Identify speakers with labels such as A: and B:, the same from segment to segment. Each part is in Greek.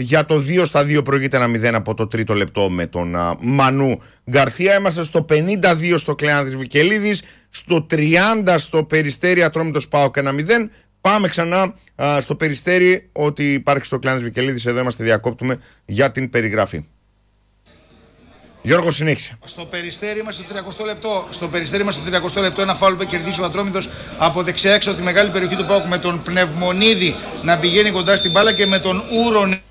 A: Για το 2-2 προηγείται 1-0 από το τρίτο λεπτό με τον Μανού Γκαρθία. Είμαστε στο 52 στο Κλεάνδρης Βικελίδης, στο 30 στο Περιστέρι Ατρόμητος ΠΑΟΚ 1-0. Πάμε ξανά στο Περιστέρι, ότι υπάρχει στο Κλεάνδρης Βικελίδης. Εδώ είμαστε, διακόπτουμε για την περιγραφή. Γιώργο, συνέχισε.
B: Στο Περιστέρι είμαστε στο 30 λεπτό. Στο Περιστέρι είμαστε στο 30 λεπτό. Ένα φάουλ που κερδίσει ο Ατρόμητος από δεξιά έξω από τη μεγάλη περιοχή του ΠΑΟΚ, με τον Πνευμονίδη να πηγαίνει κοντά στην μπάλα και με τον Ούρον.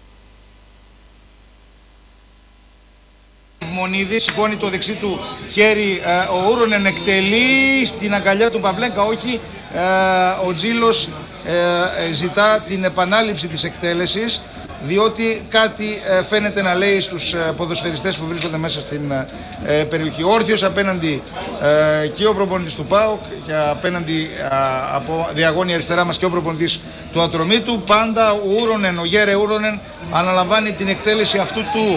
B: Πνευμονίδη σηκώνει το δεξί του χέρι. Ο Ούρονεν εκτελεί στην αγκαλιά του Παυλέγκα. Όχι. Ο Τζίλος ζητά την επανάληψη της εκτέλεσης, διότι κάτι φαίνεται να λέει στους ποδοσφαιριστές που βρίσκονται μέσα στην περιοχή. Όρθιος απέναντι και ο προπονητής του ΠΑΟΚ και απέναντι από διαγώνια αριστερά μας και ο προπονητής του Ατρομήτου. Πάντα ο Ούρονεν, ο Γέρε Ούρονεν, αναλαμβάνει την εκτέλεση αυτού του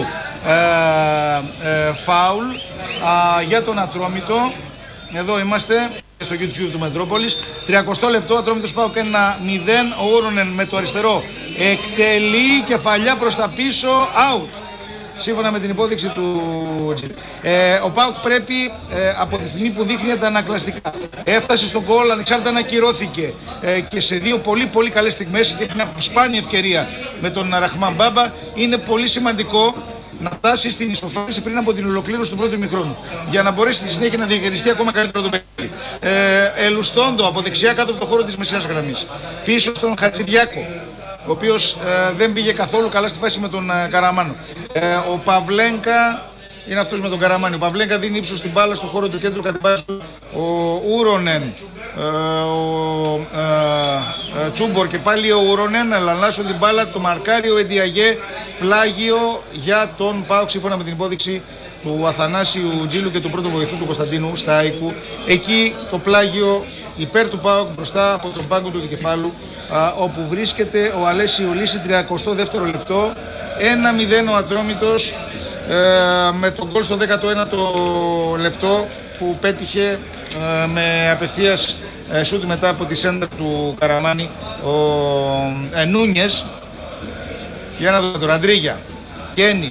B: φάουλ για τον Ατρόμητο. Εδώ είμαστε στο YouTube του Μετρόπολης. 30 λεπτό, Ατρόμητος ΠΑΟΚ 1-0. Ο Ούρονεν με το αριστερό εκτελεί, κεφαλιά προς τα πίσω, out. Σύμφωνα με την υπόδειξη του ο ΠΑΟΚ πρέπει από τη στιγμή που δείχνει τα ανακλαστικά, έφτασε στον γκολ, ανεξάρτητα να ακυρώθηκε και σε δύο πολύ καλές στιγμές και μια σπάνια ευκαιρία με τον Ραχμάν Μπάμπα, είναι πολύ σημαντικό να φτάσει στην ισοφάριση πριν από την ολοκλήρωση του πρώτου ημιχρόνου, για να μπορέσει στη συνέχεια να διαχειριστεί ακόμα καλύτερα το παιχνίδι. Ελουστόντο από δεξιά κάτω από το χώρο της μεσαίας γραμμής. Πίσω στον Χατζηδιάκο, ο οποίος δεν πήγε καθόλου καλά στη φάση με τον Καραμάνο. Ο Παυλέγκα είναι αυτός με τον Καραμάνο. Ο Παυλέγκα δίνει ύψος στην μπάλα στο χώρο του κέντρου, κατεβάζει ο Ούρονεν, ο Τσούμπορ και πάλι ο Ούρονεν, αλλά λάσσον την μπάλα, το μαρκάρει ο Εντιαγέ, πλάγιο για τον ΠΑΟΚ σύμφωνα με την υπόδειξη του Αθανάσιου Τζίλου και του πρώτου βοηθού του Κωνσταντίνου Στάικου. Εκεί το πλάγιο υπέρ του ΠΑΟΚ μπροστά από τον πάγκο του δικεφάλου, όπου βρίσκεται ο Αλέσιο Λύση, 32ο λεπτό. 1-0 ο Ατρόμητος με τον γκολ στο 19ο λεπτό που πέτυχε με απευθείας σούτ μετά από τη σέντρα του Καραμάνη ο Νούνιες. Για να δούμε τώρα, Αντρίγια, Κένι,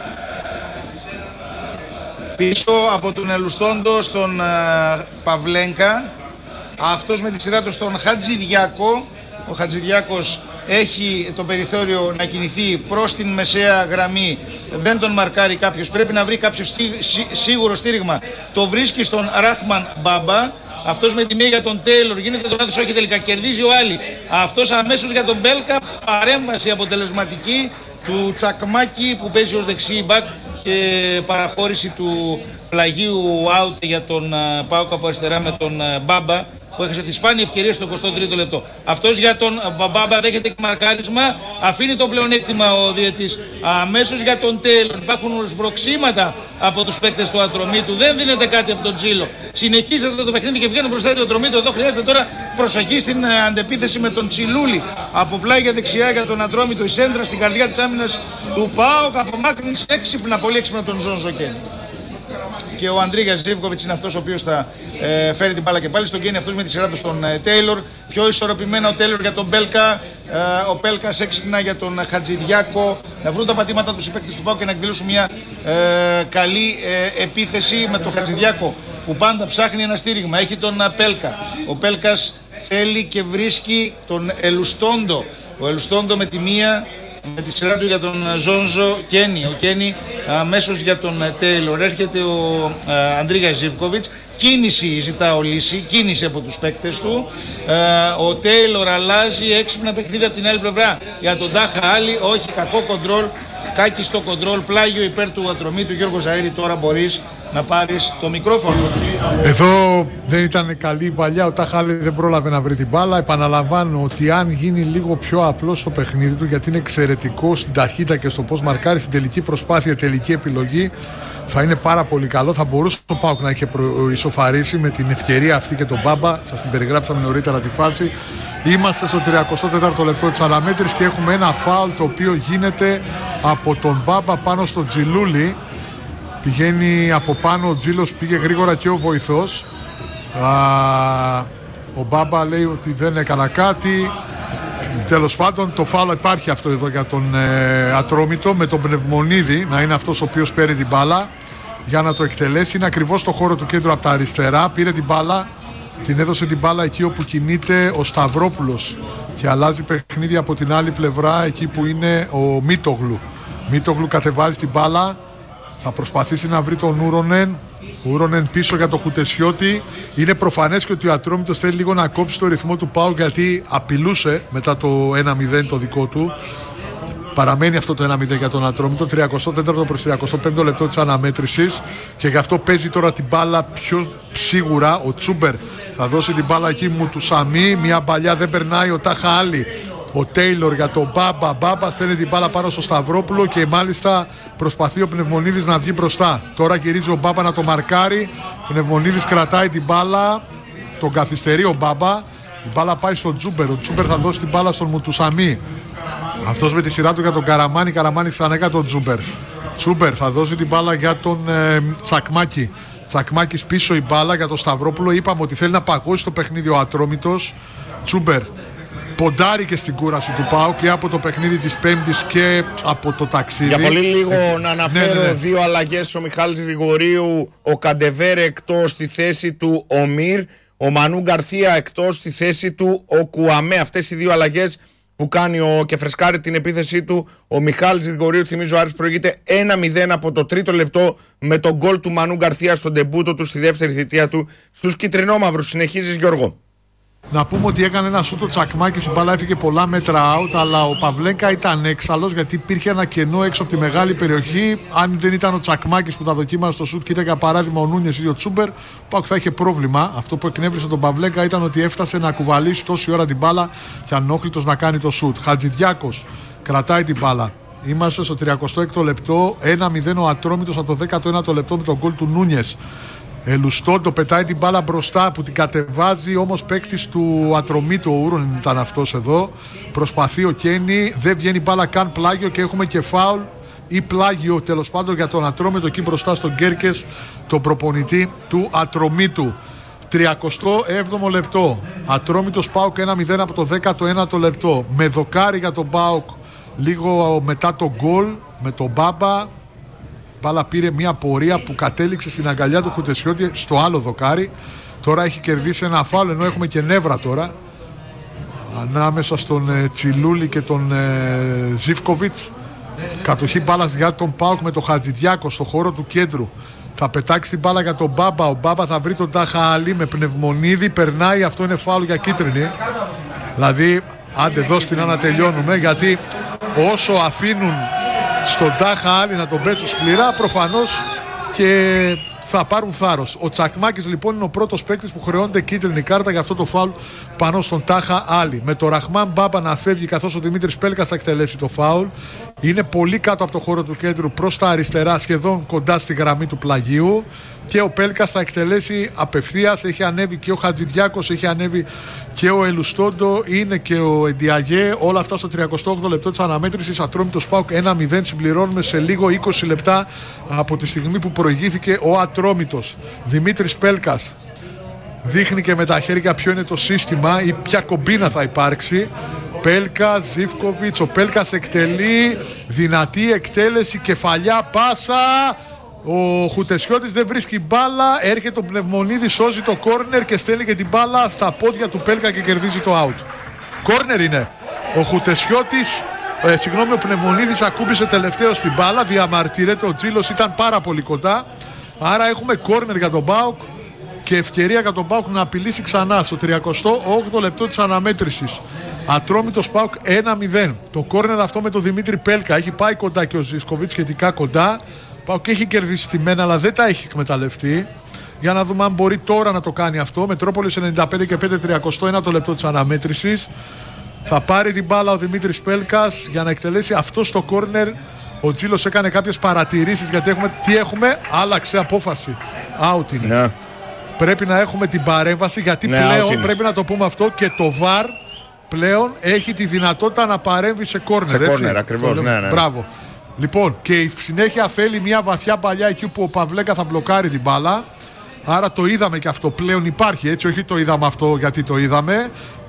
B: πίσω από τον Ελουστόντο στον Παυλέγκα, αυτός με τη σειρά του στον Χατζηδιάκο. Ο Χατζηδιάκος έχει το περιθώριο να κινηθεί προς την μεσαία γραμμή, δεν τον μαρκάρει κάποιος, πρέπει να βρει κάποιος σίγουρο στήριγμα, το βρίσκει στον Ράχμαν Μπάμπα. Αυτός με τη μία για τον Τέιλορ, γίνεται το λάθος, όχι τελικά, κερδίζει ο Άλλη. Αυτός αμέσως για τον Μπέλκα, παρέμβαση αποτελεσματική του Τσακμάκη που παίζει ως δεξί μπακ και παραχώρηση του πλαγίου out για τον ΠΑΟΚ από αριστερά με τον Μπάμπα, που έχασε τη σπάνια ευκαιρία στο 23ο λεπτό. Αυτός για τον Μπάμπα δέχεται και μαρκάρισμα, αφήνει το πλεονέκτημα ο διαιτής. Αμέσως για τον Τέιλορ υπάρχουν σμπροξήματα από τους παίκτες του Ατρομήτου, δεν δίνεται κάτι από τον Τζίλο. Συνεχίζεται το παιχνίδι και βγαίνουν μπροστά του Ατρομήτου. Εδώ χρειάζεται τώρα προσοχή στην αντεπίθεση με τον Τσιλούλη. Από πλάγια δεξιά για τον Ατρόμητο, η σέντρα στην καρδιά της άμυνας του ΠΑΟΚ, απομάκρυνση έξυπνα, πολύ έξυπνα τον Ζον Ζοκέν. Και ο Αντρίγιας Ζίβκοβιτς είναι αυτός ο οποίος θα φέρει την μπάλα και πάλι στον Κένι, αυτός με τη σειρά του στον Τέιλορ. Πιο ισορροπημένα ο Τέιλορ για τον Μπέλκα, ο Μπέλκας έξυπνα για τον Χατζηδιάκο, να βρουν τα πατήματα τους οι παίκτες του ΠΑΟΚ και να εκδηλώσουν μια καλή επίθεση με τον Χατζηδιάκο που πάντα ψάχνει ένα στήριγμα. Έχει τον Πέλκα, ο Πέλκας θέλει και βρίσκει τον Ελουστόντο, ο Ελουστόντο με τη μία, με τη σειρά του για τον Ζόνζο Κένι. Ο Κένι αμέσως για τον Τέιλορ. Έρχεται ο Αντρίγιας Ζίβκοβιτς. Κίνηση ζητά ο Λύση, κίνηση από τους παίκτες του. Ο Τέιλορ αλλάζει έξυπνα παιχνίδια από την άλλη πλευρά για τον Τάχα Άλλη. Όχι, κακό κοντρόλ, κάκιστο κοντρόλ, πλάγιο υπέρ του Ατρομήτου. Γιώργο Ζαΐρη, τώρα μπορείς να πάρεις το μικρόφωνο.
C: Εδώ δεν ήταν καλή η παλιά, ο Τάχαλη δεν πρόλαβε να βρει την μπάλα. Επαναλαμβάνω ότι αν γίνει λίγο πιο απλό στο παιχνίδι του, γιατί είναι εξαιρετικό στην ταχύτητα και στο πώς μαρκάρει, στην τελική προσπάθεια, τελική επιλογή, θα είναι πάρα πολύ καλό. Θα μπορούσε ο ΠΑΟΚ να είχε ισοφαρίσει με την ευκαιρία αυτή και τον Μπάμπα. Σας την περιγράψαμε νωρίτερα τη φάση. Είμαστε στο 34ο λεπτό της αναμέτρησης και έχουμε ένα φάουλ το οποίο γίνεται από τον Μπάμπα πάνω στο Τζιλούλη. Πηγαίνει από πάνω ο Τζίλος, πήγε γρήγορα και ο βοηθός. Ο Μπάμπα λέει ότι δεν έκανα κάτι. Τέλος πάντων, το φάουλ υπάρχει αυτό εδώ για τον Ατρόμητο, με τον Πνευμονίδη να είναι αυτός ο οποίος παίρνει την μπάλα για να το εκτελέσει. Είναι ακριβώς στο χώρο του κέντρου από τα αριστερά. Πήρε την μπάλα, την έδωσε την μπάλα εκεί όπου κινείται ο Σταυρόπουλος και αλλάζει παιχνίδι από την άλλη πλευρά, εκεί που είναι ο Μίτογλου. Μίτογλου κατεβάζει την μπάλα, θα προσπαθήσει να βρει τον Ούρονεν. Ούρονεν πίσω για το Χουτεσιώτη. Είναι προφανές και ότι ο Ατρόμητος θέλει λίγο να κόψει το ρυθμό του ΠΑΟΚ, γιατί απειλούσε μετά το 1-0 το δικό του. Παραμένει αυτό το 1-0 για τον Ατρόμητο. 34ο προς 35ο λεπτό της αναμέτρησης. Και γι' αυτό παίζει τώρα την μπάλα πιο σίγουρα. Ο Τσούμπερ θα δώσει την μπάλα εκεί μου του Σαμί. Μια μπαλιά δεν περνάει, ο Τάχα Άλλη. Ο Τέιλορ για τον Μπάμπα. Μπάμπα στέλνει την μπάλα πάνω στο Σταυρόπουλο και μάλιστα προσπαθεί ο Πνευμονίδης να βγει μπροστά. Τώρα γυρίζει ο Μπάμπα να το μαρκάρει. Ο Πνευμονίδης κρατάει την μπάλα. Τον καθυστερεί ο Μπάμπα. Η μπάλα πάει στον Τσούμπερ. Ο Τσούμπερ θα δώσει την μπάλα στον Μουτουσαμί. Αυτός με τη σειρά του για τον Καραμάνη. Καραμάνη ξανά για τον Τσούμπερ. Τσούμπερ θα δώσει την μπάλα για τον Τσακμάκη. Τσακμάκης πίσω η μπάλα για τον Σταυρόπουλο. Είπαμε ότι θέλει να παγώσει το παιχνίδι ο Ατρόμητος. Τσούμπερ ποντάρει και στην κούραση του ΠΑΟΚ και από το παιχνίδι της Πέμπτης και από το ταξίδι.
A: Για πολύ λίγο να αναφέρω δύο αλλαγές. Ο Μιχάλης Γρηγορίου, ο Καντεβέρε εκτός στη θέση του ο Μυρ, ο Μανού Γκαρθία εκτός στη θέση του ο Κουαμέ. Αυτές οι δύο αλλαγές που κάνει και φρεσκάρει την επίθεσή του ο Μιχάλης Γρηγορίου. Θυμίζω ο Άρης προηγείται 1-0 από το τρίτο λεπτό με τον γκολ του Μανού Γκαρθία στον ντεμπούτο του στη δεύτερη θητεία του στους κυτρινόμαυρους. Συνεχίζεις, Γιώργο.
C: Να πούμε ότι έκανε ένα σούτ ο Τσακμάκης, η μπάλα έφυγε πολλά μέτρα out, αλλά ο Παυλέγκα ήταν έξαλλος γιατί υπήρχε ένα κενό έξω από τη μεγάλη περιοχή. Αν δεν ήταν ο Τσακμάκης που τα δοκίμασε στο σούτ και ήταν για παράδειγμα ο Νούνιες ή ο Τσούμπερ, που θα είχε πρόβλημα. Αυτό που εκνεύρισε τον Παυλέγκα ήταν ότι έφτασε να κουβαλήσει τόση ώρα την μπάλα και ανόχλητος να κάνει το σούτ. Χατζηδιάκος κρατάει την μπάλα. Είμαστε στο 36ο λεπτό, 1-0 ο Ατρόμητος από το 19ο λεπτό με τον γκολ του Νούνιες. Ελουστόντο πετάει την μπάλα μπροστά που την κατεβάζει όμως παίκτης του Ατρομήτου, ο Ούρον ήταν αυτός εδώ. Προσπαθεί ο Κένι, δεν βγαίνει μπάλα καν πλάγιο και έχουμε και φάουλ ή πλάγιο τέλος πάντων για τον Ατρόμητο εκεί μπροστά στον Γκέρκες, τον προπονητή του Ατρομήτου. 37ο λεπτό, Ατρόμητος ΠΑΟΚ 1-0 από το 19ο λεπτό. Με δοκάρι για τον ΠΑΟΚ λίγο μετά το γκολ με τον Μπάμπα. Μπάλα πήρε μια πορεία που κατέληξε στην αγκαλιά του Χουτεσιώτη στο άλλο δοκάρι. Τώρα έχει κερδίσει ένα φάουλ, ενώ έχουμε και νεύρα τώρα ανάμεσα στον Τσιλούλη και τον Ζίβκοβιτς. Κατοχή μπάλας για τον ΠΑΟΚ με τον Χατζηδιάκο στο χώρο του κέντρου. Θα πετάξει την μπάλα για τον Μπάμπα. Ο Μπάμπα θα βρει τον Τάχα Αλή με Πνευμονίδη. Περνάει, αυτό είναι φάουλ για κίτρινη. Δηλαδή, άντε δώστε να τελειώνουμε, γιατί όσο αφήνουν στον Τάχα Άλλη να τον πέσουν σκληρά, προφανώς και θα πάρουν θάρρος. Ο Τσακμάκης λοιπόν είναι ο πρώτος παίκτης που χρεώνεται κίτρινη κάρτα για αυτό το φάουλ πάνω στον Τάχα Άλλη. Με το Ραχμάν Μπάμπα να φεύγει καθώς ο Δημήτρης Πέλκας θα εκτελέσει το φάουλ. Είναι πολύ κάτω από το χώρο του κέντρου προς τα αριστερά, σχεδόν κοντά στη γραμμή του πλαγίου. Και ο Πέλκας θα εκτελέσει απευθείας. Έχει ανέβει και ο Χατζηδιάκος, έχει ανέβει και ο Ελουστόντο, είναι και ο Εντιαγέ. Όλα αυτά στο 38ο λεπτό της αναμέτρησης. Ατρόμητος ΠΑΟΚ 1-0. Συμπληρώνουμε σε λίγο 20 λεπτά από τη στιγμή που προηγήθηκε ο Ατρόμητος. Δημήτρης Πέλκας δείχνει και με τα χέρια ποιο είναι το σύστημα ή ποια κομπίνα θα υπάρξει. Πέλκας, Ζίβκοβιτς, ο Πέλκας εκτελεί, δυνατή εκτέλεση, κεφαλιά, πάσα. Ο Χουτεσιώτης δεν βρίσκει μπάλα, έρχεται ο Πνευμονίδης, σώζει το κόρνερ και στέλνει και την μπάλα στα πόδια του Πέλκα και κερδίζει το out. Κόρνερ είναι. Ο Χουτεσιώτης, ο Πνευμονίδης ακούμπησε τελευταίο στην μπάλα, διαμαρτυρέται, ο Τζίλος ήταν πάρα πολύ κοντά. Άρα έχουμε κόρνερ για τον ΠΑΟΚ και ευκαιρία για τον ΠΑΟΚ να απειλήσει ξανά στο 38ο λεπτό της αναμέτρησης. Ατρόμητος ΠΑΟΚ 1-0. Το κόρνερ αυτό με τον Δημήτρη Πέλκα έχει πάει κοντά και ο Ζισκοβίτς σχετικά κοντά. ΠΑΟΚ έχει κερδίσει τη μένα, αλλά δεν τα έχει εκμεταλλευτεί. Για να δούμε αν μπορεί τώρα να το κάνει αυτό. Μετρόπολης 95 και 5, 31ο λεπτό της αναμέτρησης. Θα πάρει την μπάλα ο Δημήτρης Πέλκας για να εκτελέσει αυτό στο κόρνερ. Ο Τζίλος έκανε κάποιες παρατηρήσεις γιατί έχουμε, άλλαξε απόφαση. Out είναι.
A: Ναι.
C: Πρέπει να έχουμε την παρέμβαση γιατί πλέον πρέπει να το πούμε αυτό και το VAR πλέον έχει τη δυνατότητα να παρέμβει σε κόρνερ.
A: Σε κόρνερ, ακριβώς. Ναι.
C: Μπράβο. Λοιπόν, και η συνέχεια θέλει μια βαθιά παλιά εκεί που ο Παυλέκα θα μπλοκάρει την μπάλα. Άρα το είδαμε και αυτό πλέον υπάρχει, έτσι, όχι το είδαμε αυτό γιατί το είδαμε.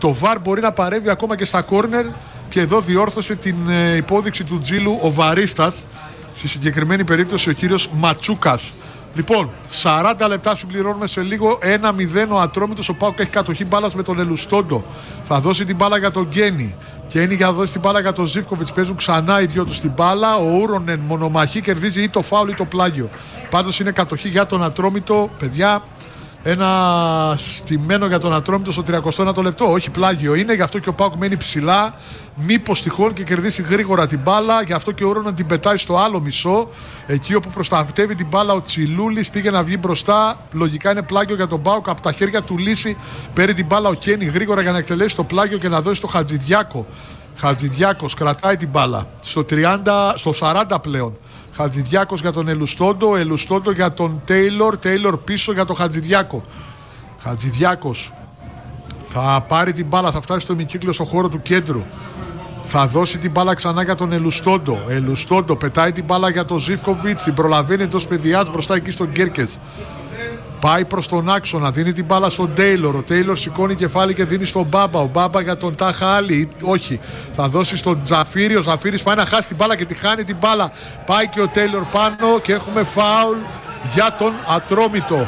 C: Το VAR μπορεί να παρέμβει ακόμα και στα κόρνερ και εδώ διόρθωσε την υπόδειξη του Τζίλου ο Βαρίστας, στη συγκεκριμένη περίπτωση ο κύριος Ματσούκας. Λοιπόν, 40 λεπτά συμπληρώνουμε σε λίγο. 1-0 ο Ατρόμητος. Ο ΠΑΟΚ έχει κατοχή μπάλας με τον Ελουστόντο. Θα δώσει την μπάλα για τον Γκένι. Και είναι για να δώσει την μπάλα για τον Ζίβκοβιτς. Παίζουν ξανά οι δυο τους την μπάλα. Ο Ούρονεν μονομαχή κερδίζει ή το φάουλ ή το πλάγιο. Πάντως είναι κατοχή για τον Ατρόμητο. Παιδιά, ένα στημένο για τον Ατρόμητο στο 39ο λεπτό. Όχι πλάγιο είναι, γι' αυτό και ο ΠΑΟΚ μένει ψηλά. Μήπως τυχόν και κερδίσει γρήγορα την μπάλα. Γι' αυτό και ο Ούρονεν την πετάει στο άλλο μισό. Εκεί όπου προστατεύει την μπάλα ο Τσιλούλης πήγε να βγει μπροστά. Λογικά είναι πλάγιο για τον ΠΑΟΚ. Από τα χέρια του Λύση παίρνει την μπάλα ο Κένι γρήγορα για να εκτελέσει το πλάγιο και να δώσει στο Χατζηδιάκο. Χατζηδιάκος κρατάει την μπάλα στο 40 πλέον. Χατζηδιάκος για τον Ελουστόντο. Ελουστόντο για τον Τέιλορ. Τέιλορ πίσω για τον Χατζηδιάκο. Χατζηδιάκος θα πάρει την μπάλα, θα φτάσει στο ημικύκλιο στο χώρο του κέντρου. Θα δώσει την μπάλα ξανά για τον Ελουστόντο. Ελουστόντο πετάει την μπάλα για τον Ζίβκοβιτς. Την προλαβαίνει εντός παιδιάς μπροστά εκεί στον Γκέρκες. Πάει προς τον άξονα, δίνει την μπάλα στον Τέιλορ. Ο Τέιλορ σηκώνει κεφάλι και δίνει στον Μπάμπα. Ο Μπάμπα για τον Τάχα Άλλη. Όχι, θα δώσει στον Τζαφίρι. Ο Τζαφίρις πάει να χάσει την μπάλα και τη χάνει την μπάλα. Πάει και ο Τέιλορ πάνω και έχουμε φάουλ για τον Ατρόμητο.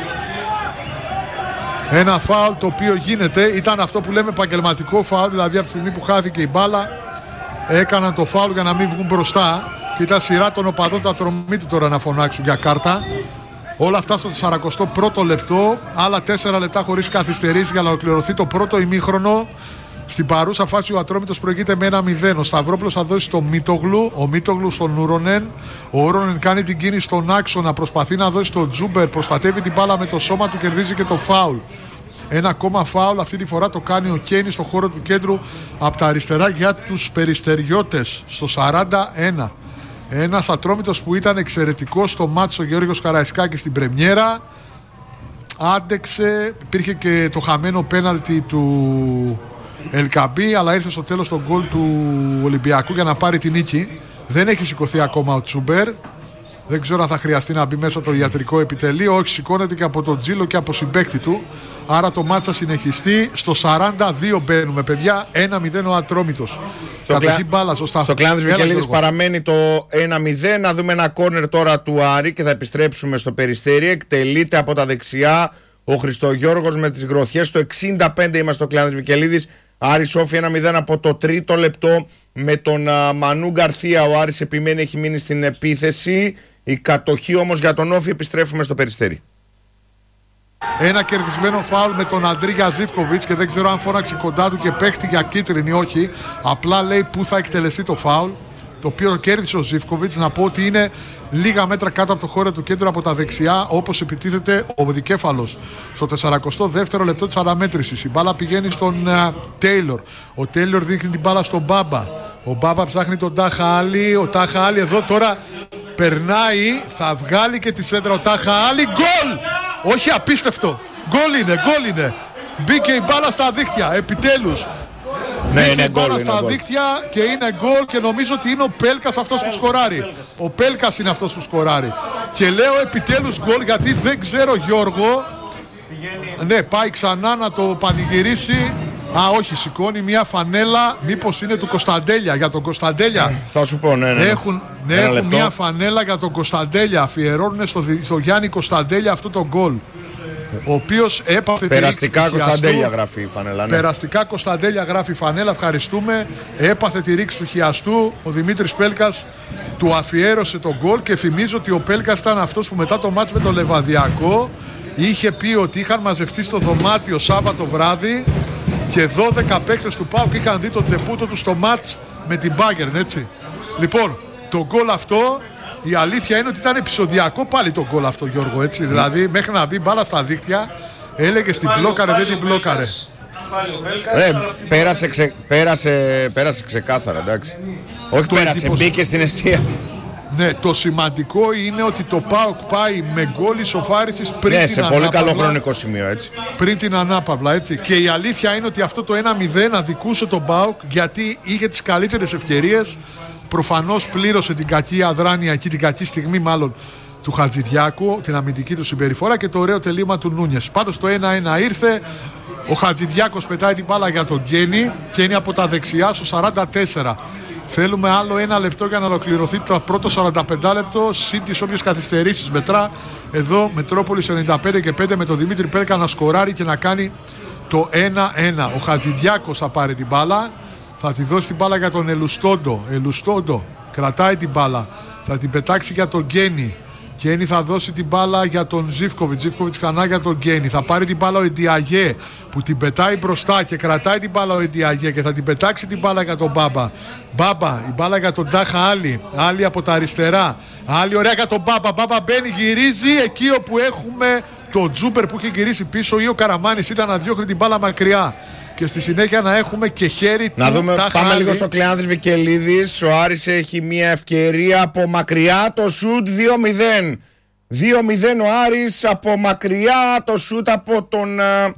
C: Ένα φάουλ το οποίο γίνεται, ήταν αυτό που λέμε επαγγελματικό φάουλ, δηλαδή από τη στιγμή που χάθηκε η μπάλα έκαναν το φάουλ για να μην βγουν μπροστά και ήταν σειρά των οπαδών του Ατρομήτου τώρα να φωνάξουν για κάρτα. Όλα αυτά στο 41ο λεπτό, άλλα 4 λεπτά χωρίς καθυστερήσεις για να ολοκληρωθεί το πρώτο ημίχρονο. Στην παρούσα φάση ο Ατρόμητος προηγείται με 1-0. Ο Σταυρόπουλος θα δώσει στο Μίτογλου, ο Μίτογλου στον Ούρονεν. Ο Ούρονεν κάνει την κίνηση στον άξονα, προσπαθεί να δώσει στον Τζούμπερ, προστατεύει την μπάλα με το σώμα του, κερδίζει και το φάουλ. Ένα ακόμα φάουλ, αυτή τη φορά το κάνει ο Κένι στο χώρο του κέντρου από τα αριστερά για τους Περιστεριώτες στο 41. Ένας Ατρόμητος που ήταν εξαιρετικός στο μάτσο ο Γεώργιος Καραϊσκάκης στην πρεμιέρα. Άντεξε, υπήρχε και το χαμένο πέναλτι του Ελκαμπή, αλλά ήρθε στο τέλος το γκολ του Ολυμπιακού για να πάρει την νίκη. Δεν έχει σηκωθεί ακόμα ο Τσούμπερ. Δεν ξέρω αν θα χρειαστεί να μπει μέσα το ιατρικό επιτελείο. Όχι, σηκώνεται και από τον Τζίλο και από συμπαίκτη του. Άρα το μάτσα θα συνεχιστεί. Στο 42 μπαίνουμε, παιδιά. 1-0 ο Ατρόμητος.
A: Στο κλάν της Βικελίδης παραμένει το 1-0. Να δούμε ένα κόρνερ τώρα του Άρη και θα επιστρέψουμε στο Περιστέρι. Εκτελείται από τα δεξιά ο Χριστογιώργος με τις γροθιές. Στο 65 είμαστε στο κλάν της Βικελίδης. Άρη Σόφι 1-0 από το 3ο λεπτό με τον Μανού Γκαρθία. Ο Άρης επιμένει, έχει μείνει στην επίθεση. Η κατοχή όμως για τον Όφη. Επιστρέφουμε στο Περιστέρι.
C: Ένα κερδισμένο φάουλ με τον Αντρίγια Ζίβκοβιτς και δεν ξέρω αν φώναξε κοντά του και παίχτη για κίτρινη ή όχι. Απλά λέει πού θα εκτελεστεί το φάουλ, το οποίο κέρδισε ο Ζίβκοβιτς. Να πω ότι είναι λίγα μέτρα κάτω από το χώρο του κέντρου από τα δεξιά, όπως επιτίθεται ο δικέφαλος. Στο 42ο λεπτό της αναμέτρησης η μπάλα πηγαίνει στον Τέιλορ. Ο Τέιλορ δείχνει την μπάλα στον Μπάμπα. Ο Μπάμπα ψάχνει τον Τάχα Άλλη. Ο Τάχα Άλλη εδώ τώρα περνάει, θα βγάλει και τη σέντρα ο Τάχα Άλλη. Γκολ! Όχι, απίστευτο. Γκολ είναι. Μπήκε η μπάλα στα δίχτυα, επιτέλους.
A: Ναι, είναι
C: γκολ. Μπάλα στα δίχτυα και είναι γκολ και νομίζω ότι είναι ο Πέλκας αυτός που σκοράρει. Ο Πέλκας είναι αυτός που σκοράρει. Και λέω επιτέλους γκολ γιατί δεν ξέρω, Γιώργο. Ναι, πάει ξανά να το πανηγυρίσει. Α, όχι, σηκώνει μια φανέλα. Μήπως είναι του Κωνσταντέλια, για τον Κωνσταντέλια.
A: Θα σου πω, ναι.
C: Έχουν μια φανέλα για τον Κωνσταντέλια. Αφιερώνουν στο Γιάννη Κωνσταντέλια αυτό το γκολ. Ο οποίος έπαθε
A: περαστικά Κωνσταντέλια γράφει η φανέλα. Ναι.
C: Περαστικά Κωνσταντέλια γράφει η φανέλα, ευχαριστούμε. Έπαθε τη ρήξη του χιαστού. Ο Δημήτρης Πέλκας του αφιέρωσε το γκολ και θυμίζω ότι ο Πέλκας ήταν αυτός που μετά το μάτς με το Λεβαδιακό είχε πει ότι είχαν μαζευτεί στο δωμάτιο Σάββατο βράδυ και 12 παίκτες του ΠΑΟΚ είχαν δει τον τεπούτο του στο μάτς με την Bayern, έτσι. Λοιπόν, το γκολ αυτό, η αλήθεια είναι ότι ήταν επεισοδιακό πάλι το γκολ αυτό, Γιώργο, έτσι. Δηλαδή, μέχρι να μπει μπάλα στα δίχτυα, έλεγε στην μπλόκαρε, δεν την μπλόκαρε.
A: Πέρασε ξεκάθαρα, εντάξει. Όχι πέρασε, μπήκε στην εστία.
C: Ναι, το σημαντικό είναι ότι το ΠΑΟΚ πάει με γκολ ισοφάρισης πριν την
A: ανάπαυλα. Ναι, σε πολύ καλό χρονικό σημείο, έτσι.
C: Πριν την ανάπαυλα, έτσι. Και η αλήθεια είναι ότι αυτό το 1-0 αδικούσε τον ΠΑΟΚ γιατί είχε τις καλύτερες ευκαιρίες. Προφανώς πλήρωσε την κακή αδράνεια εκεί, την κακή στιγμή μάλλον του Χατζηδιάκου, την αμυντική του συμπεριφορά και το ωραίο τελείωμα του Νούνιες. Πάντως το 1-1 ήρθε. Ο Χατζηδιάκος πετάει την μπάλα για τον Γκένι και είναι από τα δεξιά στο 44. Θέλουμε άλλο ένα λεπτό για να ολοκληρωθεί το πρώτο 45 λεπτό, συν τις όποιες καθυστερήσεις μετρά. Εδώ Μετρόπολης 95 και 5 με τον Δημήτρη Πέλκα να σκοράρει και να κάνει το 1-1. Ο Χατζηδιάκος θα πάρει την μπάλα, θα τη δώσει την μπάλα για τον Ελουστόντο. Ελουστόντο κρατάει την μπάλα, θα την πετάξει για τον Γκένι. Γκένι θα δώσει την μπάλα για τον Ζίβκοβιτς. Ζίβκοβιτς ξανά για τον Γκένι. Θα πάρει την μπάλα ο Εντιαγέ που την πετάει μπροστά και κρατάει την μπάλα ο Εντιαγέ και θα την πετάξει την μπάλα για τον Μπάμπα. Μπάμπα, η μπάλα για τον Τάχα Άλλη. Άλλη από τα αριστερά. Άλλη ωραία για τον Μπάμπα. Μπάμπα μπαίνει, γυρίζει εκεί όπου έχουμε το Τζούπερ που είχε γυρίσει πίσω ή ο Καραμάνης ήταν να διώχνει την μπάλα μακριά. Και στη συνέχεια να έχουμε και χέρι του.
A: Να δούμε, πάμε
C: Άλλη.
A: λίγο στο Κλεάνθης Βικελίδης. Ο Άρης έχει μια ευκαιρία από μακριά, το σουτ 2-0. 2-0 ο Άρης από μακριά, το σουτ από τον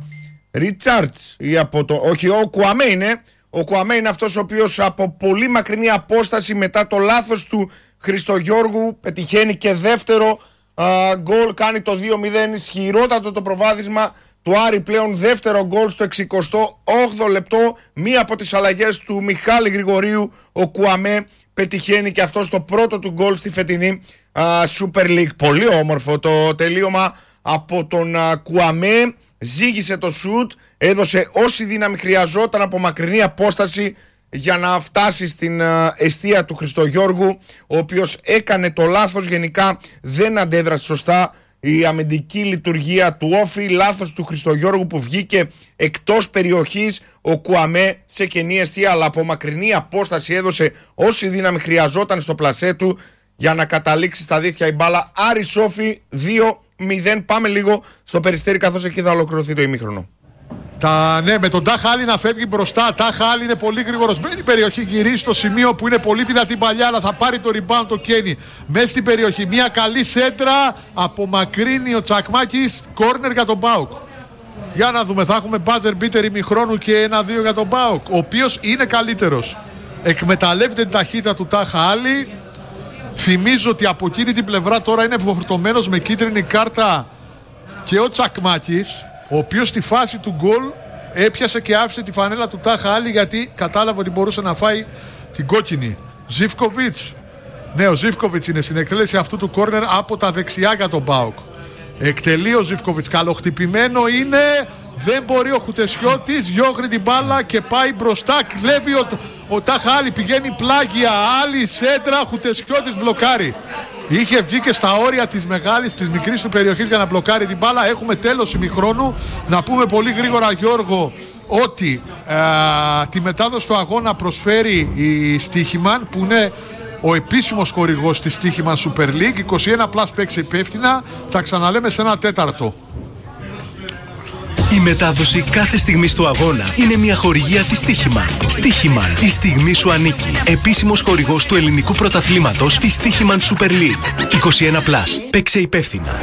A: Ρίτσαρτς ή από το... Όχι, ο Κουαμέ είναι. Ο Κουαμέ είναι αυτός ο οποίος από πολύ μακρινή απόσταση μετά το λάθος του Χριστογιώργου πετυχαίνει και δεύτερο γκολ, κάνει το 2-0. Ισχυρότατο το προβάδισμα του Άρη πλέον, δεύτερο γκολ στο 68ο λεπτό. Μία από τις αλλαγές του Μιχάλη Γρηγορίου, ο Κουαμέ πετυχαίνει και αυτό το πρώτο του γκολ στη φετινή Super League. Πολύ όμορφο το τελείωμα από τον Κουαμέ. Ζήγησε το σουτ, έδωσε όση δύναμη χρειαζόταν από μακρινή απόσταση για να φτάσει στην εστία του Χριστογιώργου, ο οποίος έκανε το λάθος, γενικά δεν αντέδρασε σωστά η αμυντική λειτουργία του Όφη, λάθος του Χριστογιώργου που βγήκε εκτός περιοχής ο Κουαμέ σε κενή εστία, αλλά από μακρινή απόσταση έδωσε όση δύναμη χρειαζόταν στο πλασέ του για να καταλήξει στα δίχτυα η μπάλα. Άρης Όφη 2-0. Πάμε λίγο στο Περιστέρι καθώς εκεί θα ολοκληρωθεί το ημίχρονο.
C: Ναι, με τον Τάχα Άλλη να φεύγει μπροστά. Τάχα Άλλη είναι πολύ γρήγορος. Μπαίνει περιοχή, γυρίζει στο σημείο που είναι πολύ δυνατή παλιά, αλλά θα πάρει το rebound το Κένι. Μέσα στην περιοχή, μια καλή σέντρα. Απομακρύνει ο Τσακμάκης. Κόρνερ για τον ΠΑΟΚ. Για να δούμε, θα έχουμε buzzer beater ημιχρόνου και 1-2 για τον ΠΑΟΚ, ο οποίος είναι καλύτερος. Εκμεταλλεύεται την ταχύτητα του Τάχα Άλλη. Θυμίζω ότι από εκείνη την πλευρά τώρα είναι φορτωμένος με κίτρινη κάρτα και ο Τσακμάκης, ο οποίος στη φάση του γκολ έπιασε και άφησε τη φανέλα του Τάχα Άλλη γιατί κατάλαβε ότι μπορούσε να φάει την κόκκινη. Ζίβκοβιτς. Ναι, ο Ζίβκοβιτς είναι στην εκτέλεση αυτού του κόρνερ από τα δεξιά για τον ΠΑΟΚ. Εκτελεί ο Ζίβκοβιτς. Καλοχτυπημένο είναι. Δεν μπορεί ο Χουτεσιώτης. Διώχνει την μπάλα και πάει μπροστά. Κλέβει ο Τάχα Άλλη. Πηγαίνει πλάγια. Άλλη σέντρα. Χουτεσιώτης μπλοκάρει. Είχε βγει και στα όρια της μεγάλης, της μικρής του περιοχής για να μπλοκάρει την μπάλα. Έχουμε τέλος ημιχρόνου. Να πούμε πολύ γρήγορα, Γιώργο, ότι τη μετάδοση του αγώνα προσφέρει η Στίχημαν, που είναι ο επίσημος χορηγός της Στίχημαν Super League. 21+ παίξε υπεύθυνα. Τα ξαναλέμε σε ένα τέταρτο.
D: Η μετάδοση κάθε στιγμής του αγώνα είναι μια χορηγία της Στίχημαν. Στίχημαν, η στιγμή σου ανήκει. Επίσημος χορηγός του ελληνικού πρωταθλήματος της Στίχημαν Super League. 21+. Παίξε υπεύθυνα.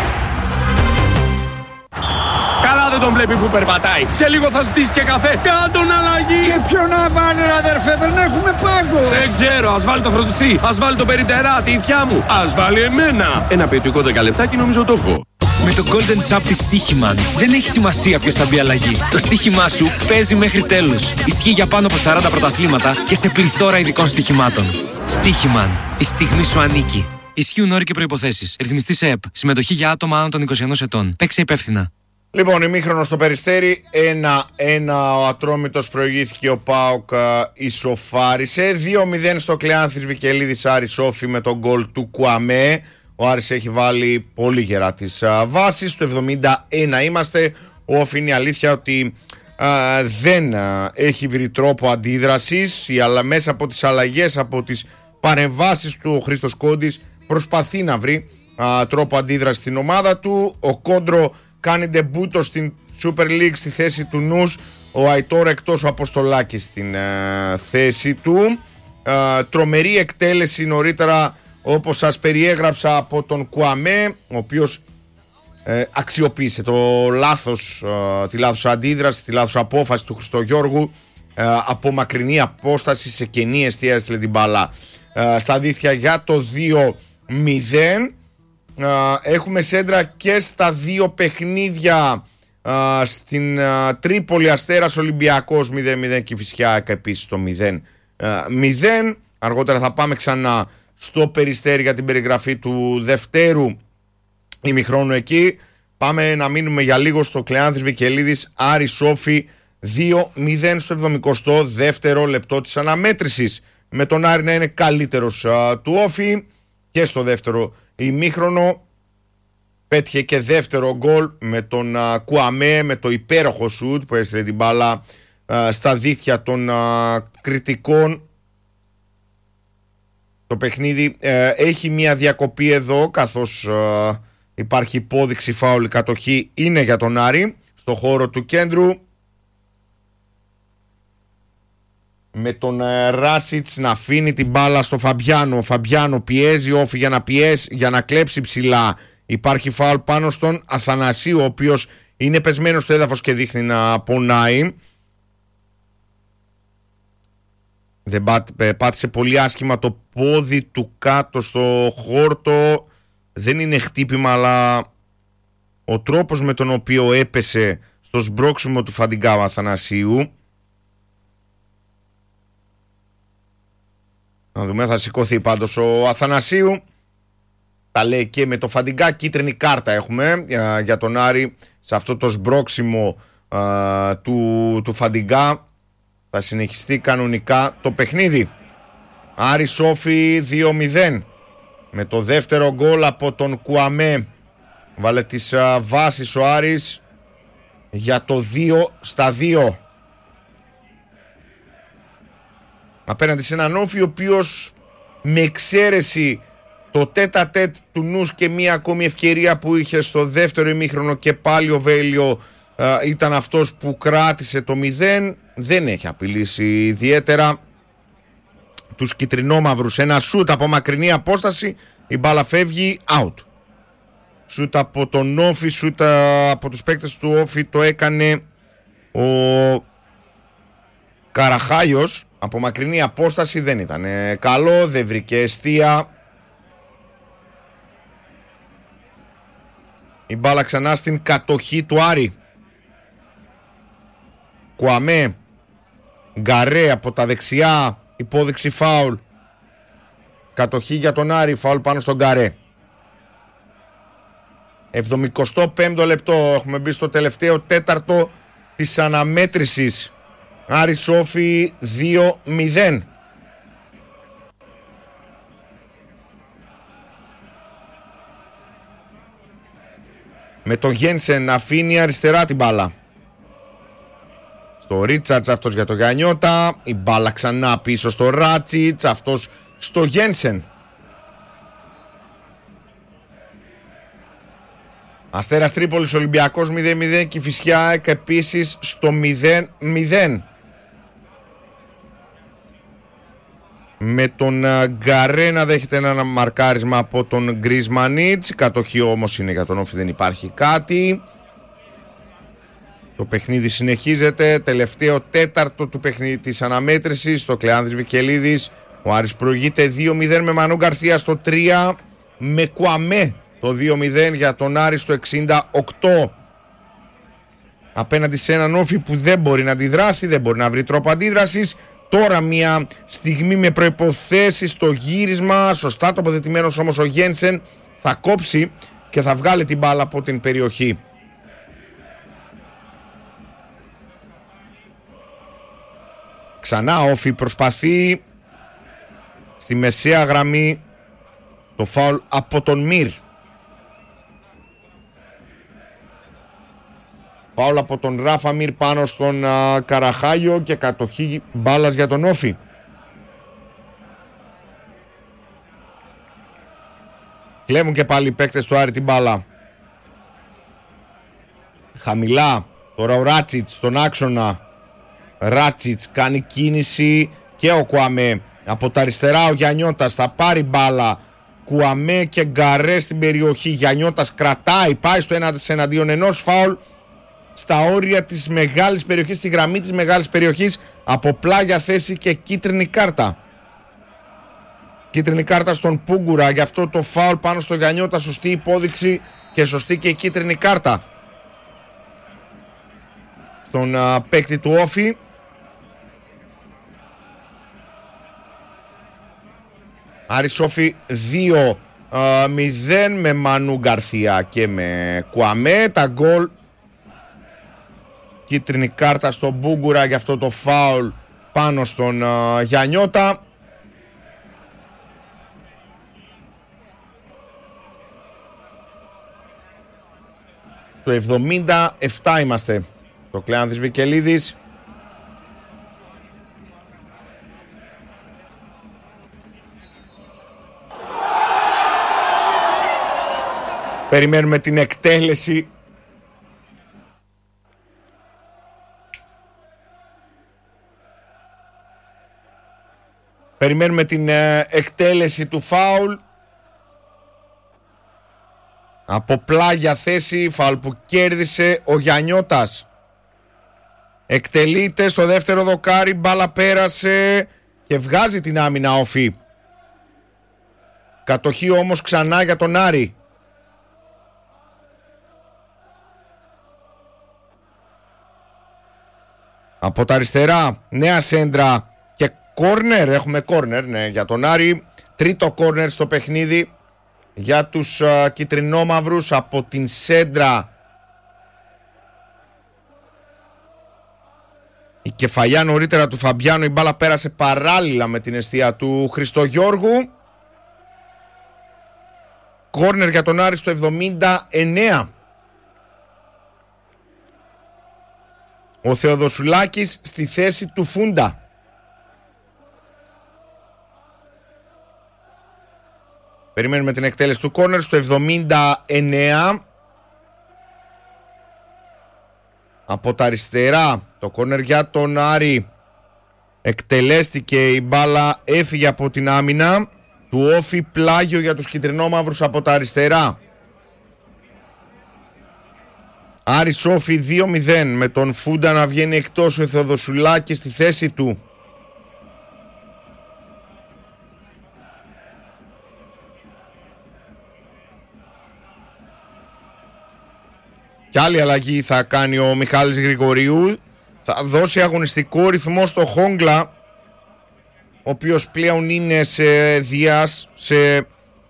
E: Καλά δεν τον βλέπει που περπατάει. Σε λίγο θα ζητήσει και καφέ. Κάντον αλλαγή.
F: Και ποιο να βάλει ρε αδερφέ, δεν έχουμε πάγκο.
E: Δεν ξέρω, ας βάλει το φροντιστή. Ας βάλει το περιπτερά, τη ηθιά μου. Ας βάλει εμένα. Ένα ποιοτικό 10 λεπτάκι νομίζω το έχω.
G: Με το Golden Sub της Στίχημαν δεν έχει σημασία ποιος θα μπει αλλαγή. Το στοίχημά σου παίζει μέχρι τέλους. Ισχύει για πάνω από 40 πρωταθλήματα και σε πληθώρα ειδικών στοιχημάτων. Στίχημαν. Η στιγμή σου ανήκει. Ισχύουν όροι και προϋποθέσεις. Ρυθμιστής ΕΕΠ. Συμμετοχή για άτομα άνω των 21 ετών. Παίξε υπεύθυνα.
A: Λοιπόν, ημίχρονο στο Περιστέρι. 1-1 ο Ατρόμητος προηγήθηκε, ο ΠΑΟΚ ισοφάρισε. 2-0 στο Κλεάνθης Βικελίδης Άρης Όφη με τον γκολ του Κουαμέ. Ο Άρης έχει βάλει πολύ γερά τις βάσεις. Το 71 είμαστε. Ο Όφη είναι η αλήθεια ότι δεν έχει βρει τρόπο αντίδρασης, αλλά μέσα από τις αλλαγές, από τις παρεμβάσεις του ο Χρήστος Κόντης προσπαθεί να βρει τρόπο αντίδρασης στην ομάδα του. Ο Κόντρο κάνει ντεμπούτο στην Super League στη θέση του Νους. Ο Αϊτόρ εκτός, ο Αποστολάκης στην θέση του. Τρομερή εκτέλεση νωρίτερα, όπως σας περιέγραψα, από τον Κουαμέ, ο οποίος αξιοποίησε το λάθος, τη λάθος αντίδραση, τη λάθος απόφαση του Χριστογιώργου. Από μακρινή απόσταση σε κενή εστία έστειλε την μπάλα στα δίχτυα για το 2-0. Έχουμε σέντρα και στα δύο παιχνίδια Στην Τρίπολη Αστέρας Ολυμπιακός 0-0 και Κηφισιά επίσης το 0-0. Αργότερα θα πάμε ξανά στο Περιστέρι για την περιγραφή του δευτέρου ημιχρόνου εκεί. Πάμε να μείνουμε για λίγο στο Κλεάνθης Βικελίδης Άρης Όφη 2-0 στο 72ο λεπτό της αναμέτρησης, με τον Άρη να είναι καλύτερος του Όφη και στο δεύτερο ημίχρονο. Πέτυχε και δεύτερο γκολ με τον Κουαμέ, με το υπέροχο σουτ που έστειλε την μπάλα στα δίχτυα των κριτικών. Το παιχνίδι έχει μια διακοπή εδώ, καθώς υπάρχει υπόδειξη φάουλ, κατοχή είναι για τον Άρη στο χώρο του κέντρου, με τον Ράσιτς να αφήνει την μπάλα στο Φαμπιάνο. Ο Φαμπιάνο πιέζει Όφη για να κλέψει ψηλά. Υπάρχει φάουλ πάνω στον Αθανασίου, ο οποίος είναι πεσμένος στο έδαφος και δείχνει να πονάει. Δεν πάτησε πολύ άσχημα το πόδι του κάτω στο χόρτο. Δεν είναι χτύπημα, αλλά ο τρόπος με τον οποίο έπεσε στο σμπρόξιμο του Φαντιγκά ο Αθανασίου. Να δούμε, θα σηκωθεί πάντως ο Αθανασίου. Τα λέει και με το Φαντιγκά. Κίτρινη κάρτα έχουμε για τον Άρη σε αυτό το σμπρόξιμο του Φαντιγκά. Θα συνεχιστεί κανονικά το παιχνίδι. Άρης Όφη 2-0 με το δεύτερο γκολ από τον Κουαμέ. Βάλε τις βάσεις ο Άρης για το 2-2 απέναντι σε έναν Όφη ο οποίος, με εξαίρεση το τέτα-τέτ του Νους και μία ακόμη ευκαιρία που είχε στο δεύτερο ημίχρονο και πάλι ο Βέλιο ήταν αυτός που κράτησε το 0, δεν έχει απειλήσει ιδιαίτερα τους κιτρινόμαυρους. Ένα σούτ από μακρινή απόσταση, η μπάλα φεύγει out. Σούτ από τον Όφη, σούτ από τους παίκτες του Όφη το έκανε ο Καραχάιος. Από μακρινή απόσταση δεν ήταν καλό, δεν βρήκε εστία. Η μπάλα ξανά στην κατοχή του Άρη. Κουαμέ, Γκαρέ από τα δεξιά, υπόδειξη φάουλ. Κατοχή για τον Άρη, φάουλ πάνω στον Γκαρέ. 75ο λεπτό, έχουμε μπει στο τελευταίο τέταρτο της αναμέτρησης. Άρης Όφη 2-0. Με τον Γένσεν να αφήνει αριστερά την μπάλα στο Ρίτσαρτς, αυτός για τον Γιαννιώτα. Η μπάλα ξανά πίσω στο Ράτσιτς, αυτός στο Γένσεν. Αστέρας Τρίπολης Ολυμπιακός 0-0. Κηφισιά επίσης στο 0-0. Με τον Γκαρέ να δέχεται ένα μαρκάρισμα από τον Γκρισμανίτς. Κατοχή όμως είναι για τον Όφη, δεν υπάρχει κάτι. Το παιχνίδι συνεχίζεται. Τελευταίο τέταρτο του παιχνίδι της αναμέτρησης στο Κλεάνθης Βικελίδης. Ο Άρης προηγείται 2-0 με Μανού Γκαρθία στο 3, με Κουαμέ το 2-0 για τον Άρη στο 68. Απέναντι σε έναν Όφη που δεν μπορεί να αντιδράσει, δεν μπορεί να βρει τρόπο αντίδρασης. Τώρα μια στιγμή με προϋποθέσεις στο γύρισμα, σωστά τοποθετημένος όμως ο Γένσεν θα κόψει και θα βγάλει την μπάλα από την περιοχή. Ξανά Όφη προσπαθεί στη μεσαία γραμμή, το φάουλ από τον Μυρ. Φάουλ από τον Ράφα Μυρ πάνω στον Καραχάγιο και κατοχή μπάλας για τον Όφη. Κλέβουν και πάλι οι παίκτες του Άρη την μπάλα. Χαμηλά τώρα ο Ράτσιτς στον άξονα. Ράτσιτς κάνει κίνηση και ο Κουαμέ. Από τα αριστερά ο Γιαννιώτας θα πάρει μπάλα. Κουαμέ και Γκαρέ στην περιοχή. Γιαννιώτας κρατάει, πάει στο εναντίον ενός, φάουλ στα όρια της μεγάλης περιοχής, στη γραμμή της μεγάλης περιοχής, από πλάγια θέση και κίτρινη κάρτα. Κίτρινη κάρτα στον Πούγκουρα για αυτό το φάουλ πάνω στο Γιαννιώτα. Σωστή υπόδειξη και σωστή και η κίτρινη κάρτα. στον παίκτη του Όφη. Άρης Όφη 2-0 με Μανού Γκαρθία και με Κουαμέ. Τα γκολ, κίτρινη κάρτα στον Μπούγκουρα για αυτό το φάουλ πάνω στον Γιαννιώτα. Το 77 είμαστε στο Κλεάνθης Βικελίδης. Περιμένουμε την εκτέλεση. Περιμένουμε την εκτέλεση του φάουλ. Από πλάγια θέση, φάουλ που κέρδισε ο Γιαννιώτας. Εκτελείται στο δεύτερο δοκάρι, μπάλα πέρασε και βγάζει την άμυνα Όφη. Κατοχή όμως ξανά για τον Άρη. Από τα αριστερά, νέα σέντρα και κόρνερ. Έχουμε κόρνερ, ναι, για τον Άρη. Τρίτο κόρνερ στο παιχνίδι για τους κιτρινόμαυρους από την σέντρα. Η κεφαλιά νωρίτερα του Φαμπιάνο, η μπάλα πέρασε παράλληλα με την εστία του Χριστογιώργου. Κόρνερ για τον Άρη στο 79. Ο Θεοδοσουλάκης στη θέση του Φούντα. Περιμένουμε την εκτέλεση του κόρνερ στο 79. Από τα αριστερά το κόρνερ για τον Άρη. Εκτελέστηκε, η μπάλα έφυγε από την άμυνα του Όφη. Πλάγιο για τους κιτρινόμαυρους από τα αριστερά. Άρης Όφη 2-0 με τον Φούντα να βγαίνει εκτός, ο Θεοδοσουλάκης στη θέση του. Κι άλλη αλλαγή θα κάνει ο Μιχάλης Γρηγορίου. Θα δώσει αγωνιστικό ρυθμό στο Χόγκλα, ο οποίος πλέον είναι σε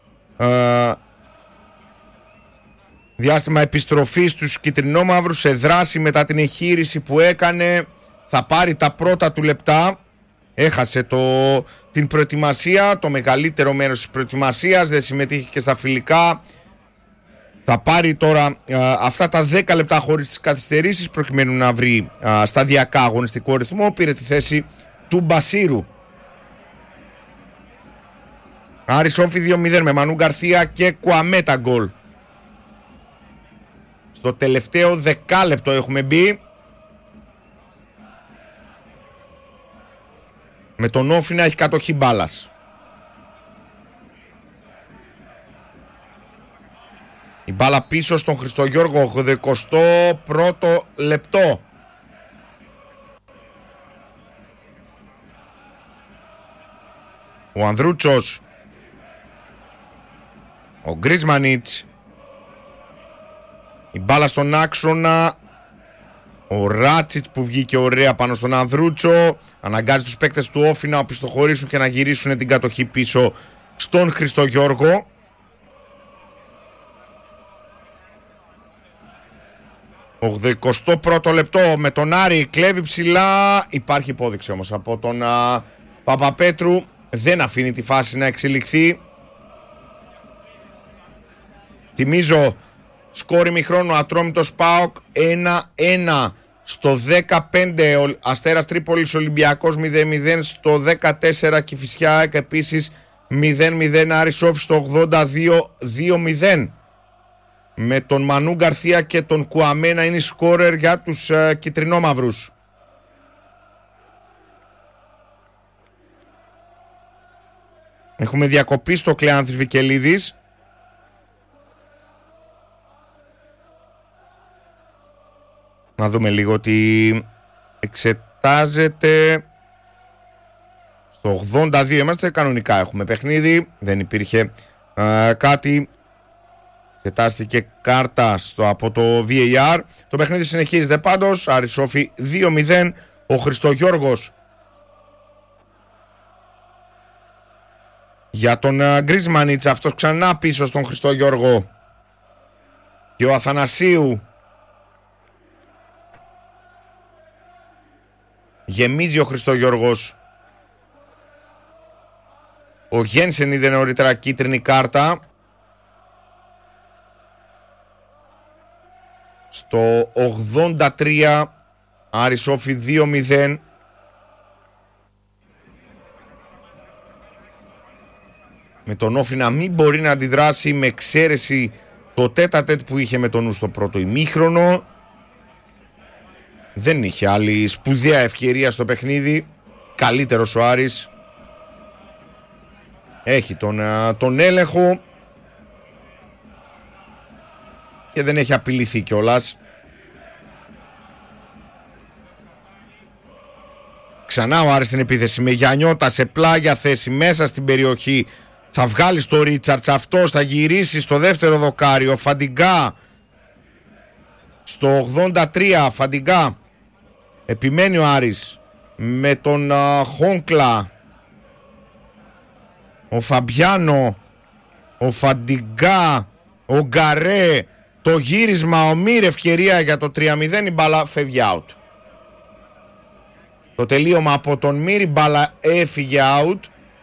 A: διάστημα επιστροφής στους κιτρινόμαυρους, σε δράση μετά την εγχείρηση που έκανε. Θα πάρει τα πρώτα του λεπτά. Έχασε την προετοιμασία, το μεγαλύτερο μέρος της προετοιμασίας, δεν συμμετείχε και στα φιλικά. Θα πάρει τώρα αυτά τα 10 λεπτά χωρίς τις καθυστερήσεις προκειμένου να βρει σταδιακά αγωνιστικό ρυθμό. Πήρε τη θέση του Μπασίρου. Άρης Όφη 2-0 με Μανού Γκαρθία και Κουαμέ τα γκολ. Στο τελευταίο δεκάλεπτο έχουμε μπει. Με τον Όφη να έχει κατοχή μπάλας. Η μπάλα πίσω στον Χριστογιώργο, 81ο λεπτό. Ο Ανδρούτσος. Ο Γκρίσμανιτς. Η μπάλα στον άξονα. Ο Ράτσιτς που βγήκε ωραία πάνω στον Ανδρούτσο. Αναγκάζει τους παίκτες του Όφη να οπισθοχωρήσουν και να γυρίσουν την κατοχή πίσω στον Χριστογιώργο. Ο 81ο λεπτό με τον Άρη, κλέβει ψηλά. Υπάρχει υπόδειξη όμως από τον Παπαπέτρου. Δεν αφήνει τη φάση να εξελιχθεί. Θυμίζω, σκόρ ημιχρόνου Ατρόμητος ΠΑΟΚ 1-1. Στο 15 ο Αστέρας Τρίπολης Ολυμπιακός 0-0. Στο 14 Κηφισιά επίσης 0-0. Άρης Όφη στο 82 2-0. Με τον Μανού Γκαρθία και τον Κουαμέ να είναι σκόρερ για τους κιτρινόμαυρους. Έχουμε διακοπή στο Κλεάνθης Βικελίδης. Να δούμε λίγο τι εξετάζεται. Στο 82 είμαστε, κανονικά έχουμε παιχνίδι. Δεν υπήρχε κάτι Εξετάστηκε κάρτα από το VAR. Το παιχνίδι συνεχίζεται πάντως. Άρης Όφη 2-0. Ο Χριστογιώργος για τον Γκρισμανίτς, αυτός ξανά πίσω στον Χριστογιώργο, και ο Αθανασίου γεμίζει ο Χριστογιώργος. Ο Γένσεν είδε νωρίτερα κίτρινη κάρτα. Στο 83 Άρης Όφη 2-0. Με τον Όφη να μην μπορεί να αντιδράσει, με εξαίρεση το τέτα-τέτ που είχε με τον νου στο πρώτο ημίχρονο. Δεν είχε άλλη σπουδαία ευκαιρία στο παιχνίδι. Καλύτερος ο Άρης. Έχει τον έλεγχο και δεν έχει απειληθεί κιόλας. Ξανά ο Άρης στην επίθεση με Γιαννιώτα σε πλάγια θέση μέσα στην περιοχή. Θα βγάλει στο Ρίτσαρτς, αυτός θα γυρίσει στο δεύτερο δοκάριο. Φαντιγκά στο 83. Φαντιγκά, επιμένει ο Άρης με τον Χόνκλα, ο Φαμπιάνο, ο Φαντιγκά, ο Γκαρέ. Το γύρισμα, ο Μύρ, ευκαιρία για το 3-0. Η μπάλα φεύγει out. Το τελείωμα από τον Μύρ, η μπάλα έφυγε out.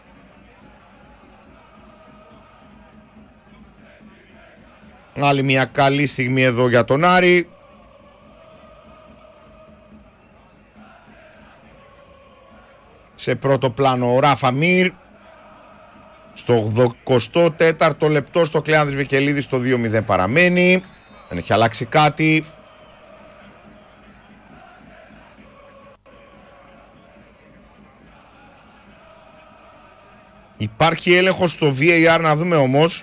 A: Άλλη μια καλή στιγμή εδώ για τον Άρη. Σε πρώτο πλάνο ο Ράφα Μύρ. Στο 84ο λεπτό στο Κλεάνδρης Βικελίδης το 2-0 παραμένει. Δεν έχει αλλάξει κάτι. Υπάρχει έλεγχος στο VAR, να δούμε όμως.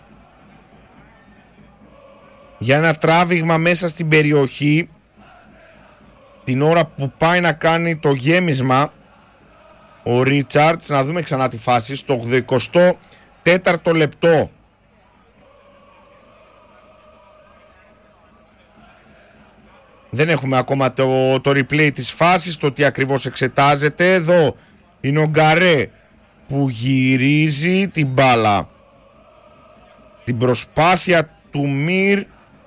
A: Για ένα τράβηγμα μέσα στην περιοχή την ώρα που πάει να κάνει το γέμισμα ο Ρίτσαρτς. Να δούμε ξανά τη φάση. Στο 84ο λεπτό. Δεν έχουμε ακόμα το replay της φάσης, το τι ακριβώς εξετάζεται. Εδώ είναι ο Γκαρέ που γυρίζει την μπάλα στην προσπάθεια του Μύρ.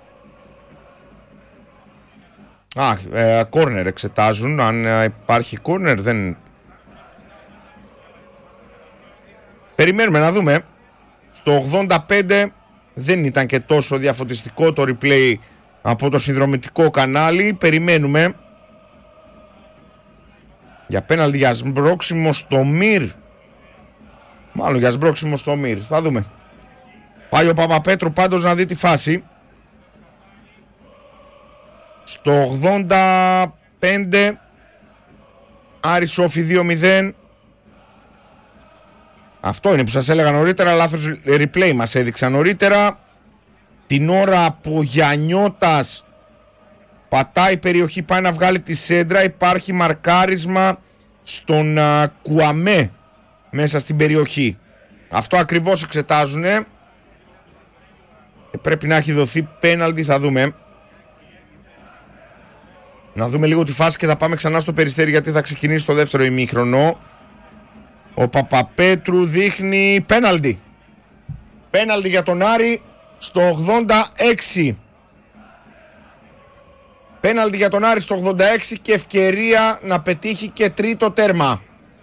A: Κόρνερ εξετάζουν. Αν υπάρχει κόρνερ, δεν... Περιμένουμε να δούμε. Στο 85 δεν ήταν και τόσο διαφωτιστικό το replay από το συνδρομητικό κανάλι. Περιμένουμε για πέναλτι για σμπρώξιμο στο Μύρ. Μάλλον για σμπρώξιμο στο Μύρ. Θα δούμε. Πάει ο Παπαπέτρου πάντως να δει τη φάση. Στο 85 Άρης Όφη 2-0. Αυτό είναι που σας έλεγα νωρίτερα. Λάθος replay μας έδειξα νωρίτερα. Την ώρα που ο Γιαννιώτας πατάει περιοχή, πάει να βγάλει τη σέντρα, υπάρχει μαρκάρισμα στον Κουαμέ μέσα στην περιοχή. Αυτό ακριβώς εξετάζουνε. Πρέπει να έχει δοθεί πέναλτι, θα δούμε. Να δούμε λίγο τη φάση και θα πάμε ξανά στο Περιστέρι, γιατί θα ξεκινήσει το δεύτερο ημίχρονο. Ο Παπαπέτρου δείχνει πέναλτι. Πέναλτι για τον Άρη στο 86. Πέναλτι για τον Άρη στο 86 και ευκαιρία να πετύχει και τρίτο τέρμα.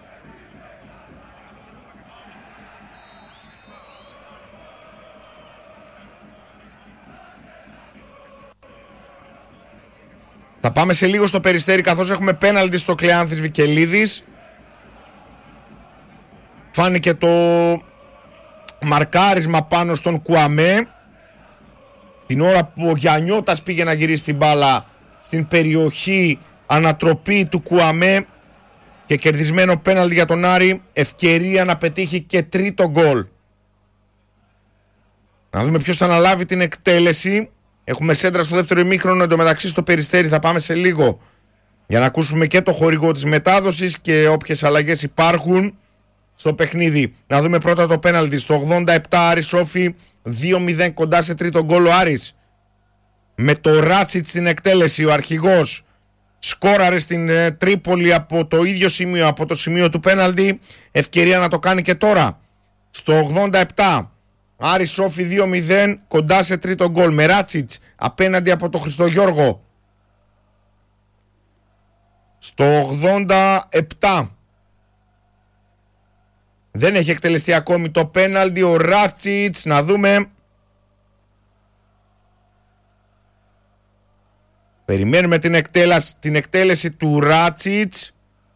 A: Θα πάμε σε λίγο στο Περιστέρι, καθώς έχουμε πέναλτι στο Κλεάνθης Βικελίδης. Φάνηκε το μαρκάρισμα πάνω στον Κουαμέ την ώρα που ο Γιαννιώτας πήγε να γυρίσει την μπάλα στην περιοχή. Ανατροπή του Κουαμέ και κερδισμένο πέναλτι για τον Άρη. Ευκαιρία να πετύχει και τρίτο γκολ. Να δούμε ποιος θα αναλάβει την εκτέλεση. Έχουμε σέντρα στο δεύτερο ημίχρονο. Εντωμεταξύ στο Περιστέρι θα πάμε σε λίγο για να ακούσουμε και το χορηγό της μετάδοσης και όποιες αλλαγές υπάρχουν. στο παιχνίδι. Να δούμε πρώτα το πέναλτι. Στο 87 Άρης Όφη 2-0 κοντά σε τρίτο γκολ ο Άρης. Με το Ράτσιτ στην εκτέλεση, ο αρχηγός σκόραρε στην Τρίπολη από το ίδιο σημείο, από το σημείο του πέναλτι. Ευκαιρία να το κάνει και τώρα. Στο 87 Άρης Όφη 2-0 κοντά σε τρίτο γκολ με Ράτσιτ απέναντι από το Χριστογιώργο. Στο 87 δεν έχει εκτελεστεί ακόμη το πέναλτι. Ο Ράτσιτς, να δούμε. Περιμένουμε την εκτέλεση του Ράτσιτς.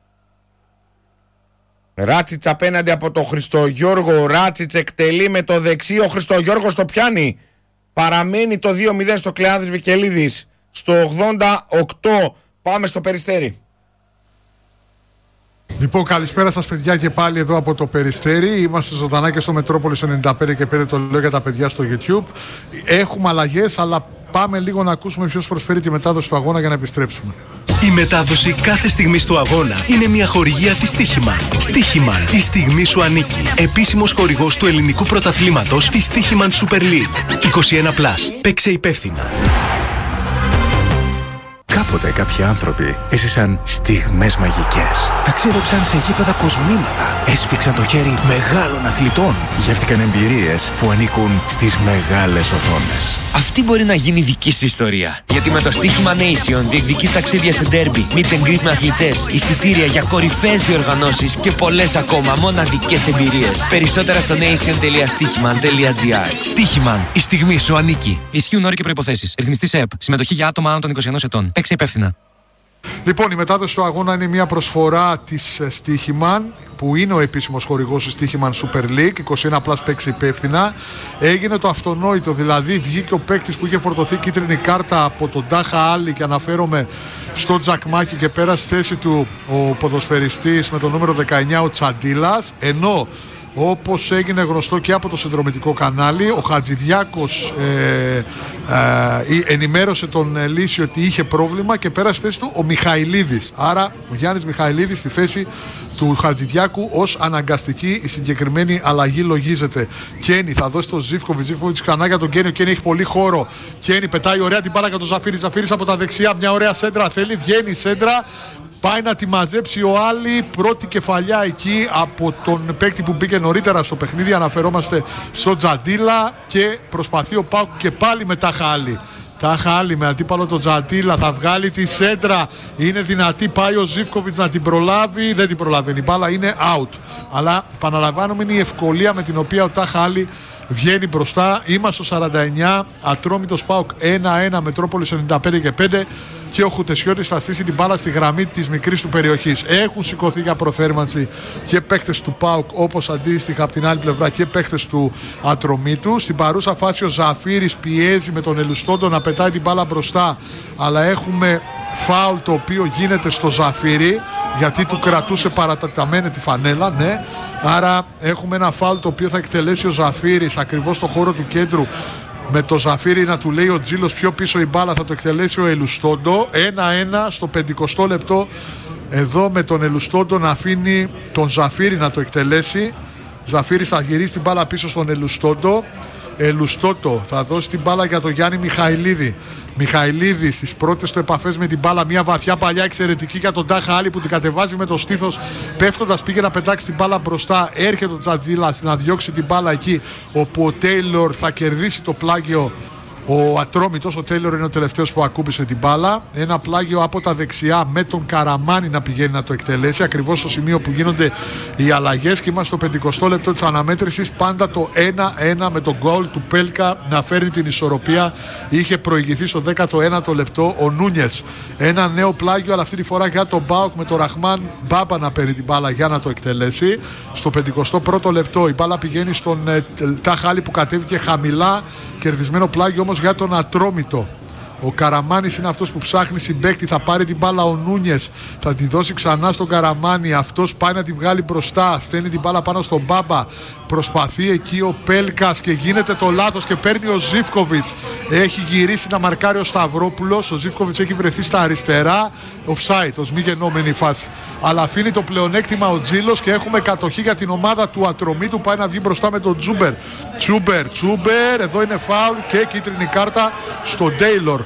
A: Ράτσιτς απέναντι από το Χριστογιώργο. Ο Ράτσιτς εκτελεί με το δεξί. Ο Χριστογιώργος το πιάνει. Παραμένει το 2-0 στο Κλεάνδρης Βικελίδης. Στο 88 πάμε στο Περιστέρι.
C: Λοιπόν, καλησπέρα σας παιδιά και πάλι εδώ από το Περιστέρι. Είμαστε ζωντανά και στο Μετρόπολης 95 και 5, το λέω για τα παιδιά στο YouTube. Έχουμε αλλαγές, αλλά πάμε λίγο να ακούσουμε ποιος προσφέρει τη μετάδοση του αγώνα για να επιστρέψουμε.
D: Η μετάδοση κάθε στιγμής του αγώνα είναι μια χορηγία της Stichiman. Stichiman, η στιγμή σου ανήκει. Επίσημος χορηγός του ελληνικού πρωταθλήματος της Stichiman Super League. 21+. Παίξε υπεύθυνα.
H: Κάποτε κάποιοι άνθρωποι έζησαν στιγμές μαγικές. Ταξίδεψαν σε γήπεδα κοσμήματα. Έσφιξαν το χέρι μεγάλων αθλητών. Γεύτηκαν εμπειρίες που ανήκουν στις μεγάλες οθόνες.
G: Αυτή μπορεί να γίνει δική σου ιστορία. Γιατί με το Στοίχημα Nation διεκδικείς ταξίδια σε ντέρμπι, meet and greet με αθλητές, εισιτήρια για κορυφαίες διοργανώσεις και πολλές ακόμα μοναδικές εμπειρίες. Περισσότερα στο nation.stichiman.gr. Στοίχημαν, η στιγμή σου ανήκει. Ισχύουν όροι και προϋποθέσεις. Ρυθμιστής ΕΕΠ. Συμμετοχή για άτομα άνω των 21 ετών. Παίξε υπεύθυνα.
C: Λοιπόν, η μετάδοση του αγώνα είναι μια προσφορά της Stichiman, που είναι ο επίσημος χορηγός της Stichiman Super League. 21+, παίξει υπεύθυνα. Έγινε το αυτονόητο, δηλαδή βγήκε ο παίκτης που είχε φορτωθεί κίτρινη κάρτα από τον Τάχα Άλλη, και αναφέρομαι στο Τζακμάκι, και πέρασε στη θέση του ο ποδοσφαιριστής με το νούμερο 19 ο Τσαντίλας, ενώ όπως έγινε γνωστό και από το συνδρομητικό κανάλι, ο Χατζηδιάκος ενημέρωσε τον Λύση ότι είχε πρόβλημα και πέρασε στη θέση του ο Μιχαηλίδης. Άρα ο Γιάννης Μιχαηλίδης στη θέση του Χατζηδιάκου ως αναγκαστική. Η συγκεκριμένη αλλαγή λογίζεται. Κένι θα δώσει τον Ζίβκοβιτς ξανά για τον Κένι. Ο Κένι έχει πολύ χώρο. Κένι πετάει ωραία την μπάλα για τον Ζαφύρη. Ζαφύρης από τα δεξιά, μια ωραία σέντρα θέλει. Βγαίνει η σέντρα. Πάει να τη μαζέψει ο Άλλη. Πρώτη κεφαλιά εκεί από τον παίκτη που μπήκε νωρίτερα στο παιχνίδι. Αναφερόμαστε στο Τζαντίλα. Και προσπαθεί ο ΠΑΟΚ και πάλι με Τάχα Άλλη. Τάχα Άλλη με αντίπαλο τον Τζαντίλα. Θα βγάλει τη σέντρα. Είναι δυνατή. Πάει ο Ζίβκοβιτς να την προλάβει. Δεν την προλαβαίνει. Η μπάλα είναι out. Αλλά επαναλαμβάνομαι, είναι η ευκολία με την οποία ο Τάχα Άλλη βγαίνει μπροστά. Είμαστε στο 49. Ατρόμητος ΠΑΟΚ 1-1. Μετρόπολης 95 και 5. Και ο Χουτεσιώτης θα στήσει την μπάλα στη γραμμή της μικρής του περιοχής. Έχουν σηκωθεί για προθέρμανση και παίκτες του ΠΑΟΚ, όπως αντίστοιχα από την άλλη πλευρά και παίκτες του Ατρομήτου. Στην παρούσα φάση ο Ζαφύρης πιέζει με τον Ελουστόντο να πετάει την μπάλα μπροστά, αλλά έχουμε φάουλ το οποίο γίνεται στο Ζαφύρη, γιατί του κρατούσε παρατεταμένη τη φανέλα, ναι. Άρα έχουμε ένα φάουλ το οποίο θα εκτελέσει ο Ζαφύρης ακριβώς στο χώρο του κέντρου, με το Ζαφύρι να του λέει ο Τζίλος πιο πίσω η μπάλα, θα το εκτελέσει ο Ελουστόντο. 1-1 στο 50 λεπτό. Εδώ με τον Ελουστόντο να αφήνει τον Ζαφύρι να το εκτελέσει. Ζαφύρι θα γυρίσει την μπάλα πίσω στον Ελουστόντο. Ελουστόντο θα δώσει την μπάλα για τον Γιάννη Μιχαηλίδη. Μιχαηλίδη στις πρώτες του επαφές με την μπάλα, μια βαθιά παλιά εξαιρετική για τον Τάχα Άλλη που την κατεβάζει με το στήθος. Πέφτοντας πήγε να πετάξει την μπάλα μπροστά. Έρχεται ο Τζατζίλας να διώξει την μπάλα εκεί, όπου ο Τέιλορ θα κερδίσει το πλάγιο. Ο Ατρόμητος, ο Τέιλορ είναι ο τελευταίος που ακούμπησε την μπάλα. Ένα πλάγιο από τα δεξιά με τον Καραμάνη να πηγαίνει να το εκτελέσει, ακριβώς στο σημείο που γίνονται οι αλλαγές. Και είμαστε στο 50 λεπτό της αναμέτρησης. Πάντα το 1-1 με τον γκολ του Πέλκα να φέρει την ισορροπία. Είχε προηγηθεί στο 19ο λεπτό ο Νούνιες. Ένα νέο πλάγιο, αλλά αυτή τη φορά για τον ΠΑΟΚ, με τον Ραχμάν Μπάμπα να παίρνει την μπάλα για να το εκτελέσει. Στο 51ο λεπτό η μπάλα πηγαίνει στον Τάχα Άλλη που κατέβηκε χαμηλά. Κερδισμένο πλάγιο όμως για τον Ατρόμητο. Ο Καραμάνης είναι αυτός που ψάχνει συμπαίκτη. Θα πάρει την μπάλα ο Νούνιες, θα τη δώσει ξανά στον Καραμάνη. Αυτός πάει να τη βγάλει μπροστά, στέλνει την μπάλα πάνω στον Μπάμπα. Προσπαθεί εκεί ο Πέλκας και γίνεται το λάθος και παίρνει ο Ζίβκοβιτς. Έχει γυρίσει να μαρκάρει ο Σταυρόπουλος. Ο Ζίβκοβιτς έχει βρεθεί στα αριστερά. Offside, ως μη γεννόμενη φάση. Αλλά αφήνει το πλεονέκτημα ο Τζίλος και έχουμε κατοχή για την ομάδα του Ατρομήτου. Πάει να βγει μπροστά με τον Τσούμπερ. Τσούμπερ, εδώ είναι φάουλ και κίτρινη κάρτα στον Τέιλορ.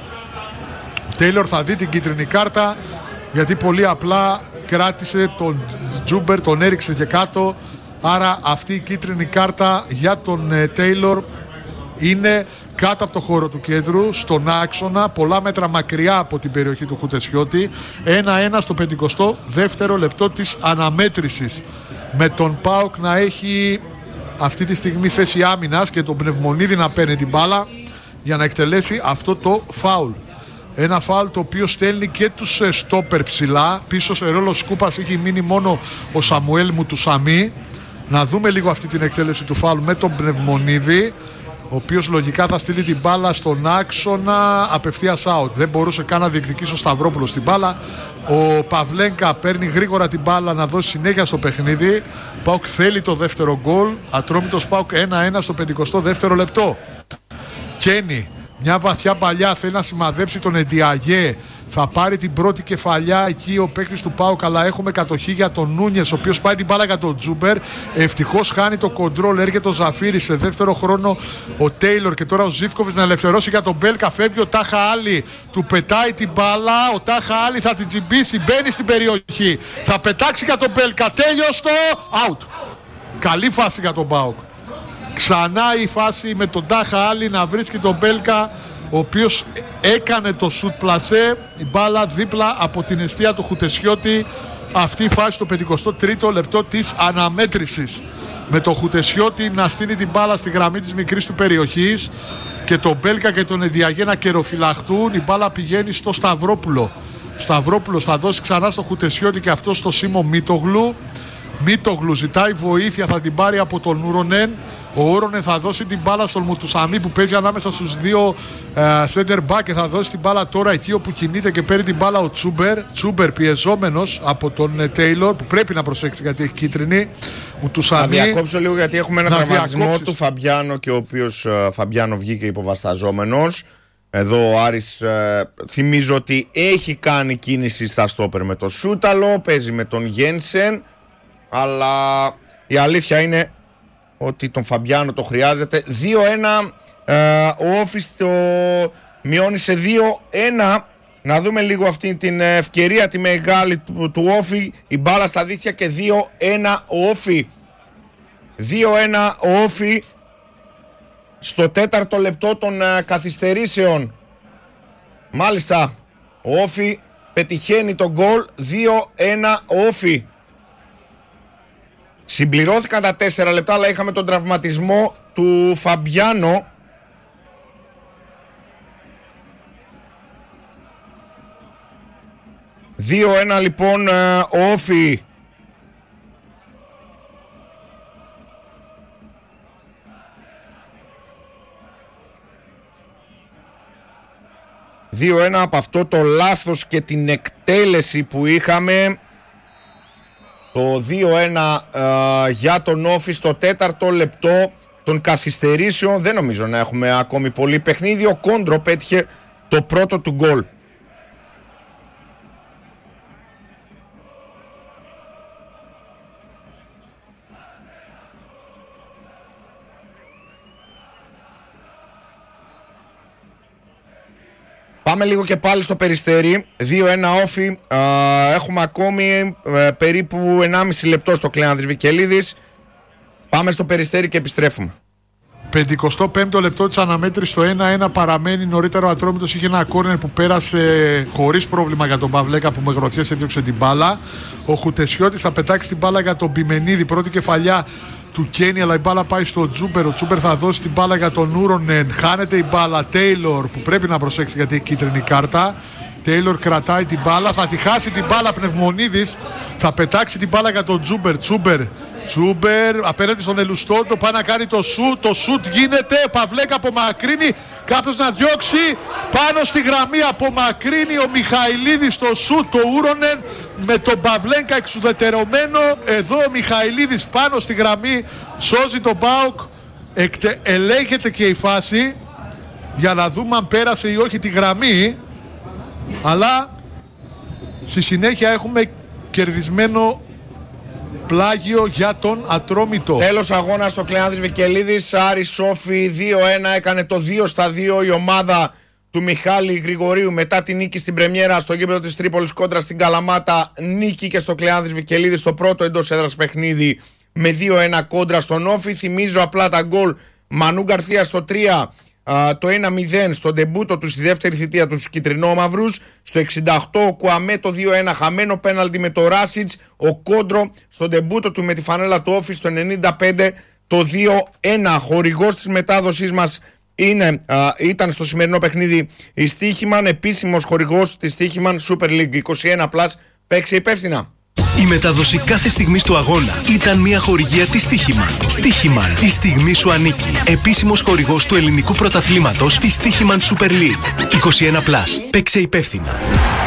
C: Τέιλορ θα δει την κίτρινη κάρτα γιατί πολύ απλά κράτησε τον Τσούμπερ, τον έριξε και κάτω. Άρα αυτή η κίτρινη κάρτα για τον Τέιλορ είναι κάτω από το χώρο του κέντρου, στον άξονα, πολλά μέτρα μακριά από την περιοχή του Χουτεσιώτη. 1-1 στο 52ο λεπτό της αναμέτρησης. Με τον ΠΑΟΚ να έχει αυτή τη στιγμή θέση άμυνας και τον Πνευμονίδη να παίρνει την μπάλα για να εκτελέσει αυτό το φάουλ. Ένα φάουλ το οποίο στέλνει και τους στόπερ ψηλά. Πίσω σε ρόλο σκούπας έχει μείνει μόνο ο Σαμουέλ Μουτουσαμί. Να δούμε λίγο αυτή την εκτέλεση του φάουλ με τον Πνευμονίδη, ο οποίος λογικά θα στείλει την μπάλα στον άξονα απευθείας out. Δεν μπορούσε καν να διεκδικήσει ο Σταυρόπουλος την μπάλα. Ο Παυλένκα παίρνει γρήγορα την μπάλα να δώσει συνέχεια στο παιχνίδι. ΠΑΟΚ θέλει το δεύτερο γκολ. Ατρόμητος ΠΑΟΚ 1-1 στο 52ο λεπτό. Κένι, μια βαθιά παλιά, θέλει να σημαδέψει τον Εντιαγέ. Θα πάρει την πρώτη κεφαλιά εκεί ο παίκτης του ΠΑΟΚ, αλλά έχουμε κατοχή για τον Νούνιες, ο οποίος πάει την μπάλα για τον Τζούμπερ. Ευτυχώς χάνει το κοντρόλ, έρχεται ο Ζαφύρης σε δεύτερο χρόνο ο Τέιλορ και τώρα ο Ζίβκοβιτς να ελευθερώσει για τον Μπέλκα. Φεύγει ο Τάχα Άλλη, του πετάει την μπάλα. Ο Τάχα Άλλη θα την τσιμπήσει, μπαίνει στην περιοχή. Θα πετάξει για τον Μπέλκα. Τέλειωστο, out. Καλή φάση για τον ΠΑΟΚ. Ξανά η φάση με τον Τάχα Άλλη να βρίσκει τον Μπέλκα, ο οποίος έκανε το σουτ πλασέ, η μπάλα δίπλα από την εστία του Χουτεσιώτη. Αυτή η φάση στο 53ο λεπτό της αναμέτρησης, με το Χουτεσιώτη να στείλει την μπάλα στη γραμμή της μικρής του περιοχής και τον Μπέλκα και τον Εντιαγέ να καιροφυλαχτούν. Η μπάλα πηγαίνει στο Σταυρόπουλο. Σταυρόπουλος θα δώσει ξανά στο Χουτεσιώτη και αυτό στο Σίμο Μίτογλου. Μίτογλου ζητάει βοήθεια, θα την πάρει από τον Ούρονεν. Ο Ούρονεν θα δώσει την μπάλα στον Μουτουσαμί που παίζει ανάμεσα στους δύο center back και θα δώσει την μπάλα τώρα εκεί όπου κινείται και παίρνει την μπάλα ο Τσούμπερ. Τσούμπερ πιεζόμενος από τον Τέιλορ που πρέπει να προσέξει γιατί έχει κίτρινη. Μουτουσαμί. Να
A: διακόψω λίγο γιατί έχουμε ένα τραυματισμό του Φαμπιάνο και ο οποίος Φαμπιάνο βγήκε υποβασταζόμενος. Εδώ ο Άρης θυμίζω ότι έχει κάνει κίνηση στα στόπερ με τον Σούταλο, παίζει με τον Γένσεν, αλλά η αλήθεια είναι ότι τον Φαμπιάνο το χρειάζεται. 2-1 ο Όφης το μειώνει σε 2-1. Να δούμε λίγο αυτή την ευκαιρία τη μεγάλη του Όφη. Η μπάλα στα δίχτυα και 2-1 ο Όφη. 2-1 ο Όφη στο 4ο λεπτό των καθυστερήσεων. Μάλιστα ο Όφη πετυχαίνει τον γκολ. 2-1 ο Όφη. Συμπληρώθηκαν τα 4 λεπτά, αλλά είχαμε τον τραυματισμό του Φαμπιάνο. ...2-1 λοιπόν ο Όφη. ...2-1 από αυτό το λάθος και την εκτέλεση που είχαμε... Το 2-1 για τον Όφη στο 4ο λεπτό των καθυστερήσεων. Δεν νομίζω να έχουμε ακόμη πολύ παιχνίδι. Ο Κόντρο πέτυχε το πρώτο του γκολ. Πάμε λίγο και πάλι στο Περιστέρι. 2-1 Όφη. Έχουμε ακόμη περίπου 1,5 λεπτό στο Κλεάνδρης Βικελίδης. Πάμε στο Περιστέρι και επιστρέφουμε.
C: 55ο λεπτό της αναμέτρησης στο 1-1 παραμένει. Νωρίτερα ο Ατρόμητος είχε ένα κόρνερ που πέρασε χωρίς πρόβλημα για τον Παυλέκα που με γροθιές έδιωξε την μπάλα. Ο Χουτεσιώτης θα πετάξει την μπάλα για τον Μπιμενίδη. Πρώτη κεφαλιά του Κένι, αλλά η μπάλα πάει στο Τζούμπερ. Ο Τζούμπερ θα δώσει την μπάλα για τον Ούρονεν. Χάνεται η μπάλα. Τέιλορ που πρέπει να προσέξει γιατί έχει κίτρινη κάρτα. Τέιλορ κρατάει την μπάλα. Θα τη χάσει την μπάλα. Πνευμονίδης θα πετάξει την μπάλα για τον Τζούμπερ. Τζούμπερ Τσούμπερ απέναντι στον Ελουστόντο, πάει να κάνει το σουτ. Το σουτ γίνεται. Παυλέκα απομακρύνει. Κάποιος να διώξει πάνω στη γραμμή. Απομακρύνει ο Μιχαηλίδης το σουτ. Το Ούρονεν με τον Παυλέκα εξουδετερωμένο. Εδώ ο Μιχαηλίδης πάνω στη γραμμή σώζει τον ΠΑΟΚ. Ελέγχεται και η φάση για να δούμε αν πέρασε ή όχι τη γραμμή. Αλλά στη συνέχεια έχουμε κερδισμένο πλάγιο για τον Ατρόμητο.
A: Τέλος αγώνα στο Κλεάνθης Βικελίδης. Άρης Σόφι 2-1. Έκανε το 2-2 η ομάδα του Μιχάλη Γρηγορίου μετά τη νίκη στην πρεμιέρα στο γήπεδο της Τρίπολης κόντρα στην Καλαμάτα. Νίκη και στο Κλεάνθης Βικελίδης το πρώτο εντός έδρας παιχνίδι με 2-1 κόντρα στον Όφι. Θυμίζω απλά τα γκολ. Μανού Γκαρθία στο 3. Το 1-0 στο ντεμπούτο του στη δεύτερη θητεία του κιτρινόμαυρους. Στο 68 ο Κουαμέ το 2-1 χαμένο πέναλτι με το Ράσιτς. Ο Κόντρο στο ντεμπούτο του με τη φανέλα του Όφη στο 95 το 2-1. Χορηγός της μετάδοσής μας ήταν στο σημερινό παιχνίδι η Στίχημαν. Επίσημος χορηγός της Στίχημαν Super League 21+. Παίξε υπεύθυνα.
D: Η μετάδοση κάθε στιγμής του αγώνα ήταν μια χορηγία της Στίχημαν. Στίχημαν, η στιγμή σου ανήκει. Επίσημος χορηγός του ελληνικού πρωταθλήματος της Στίχημαν Super League. 21+. Παίξε υπεύθυνα.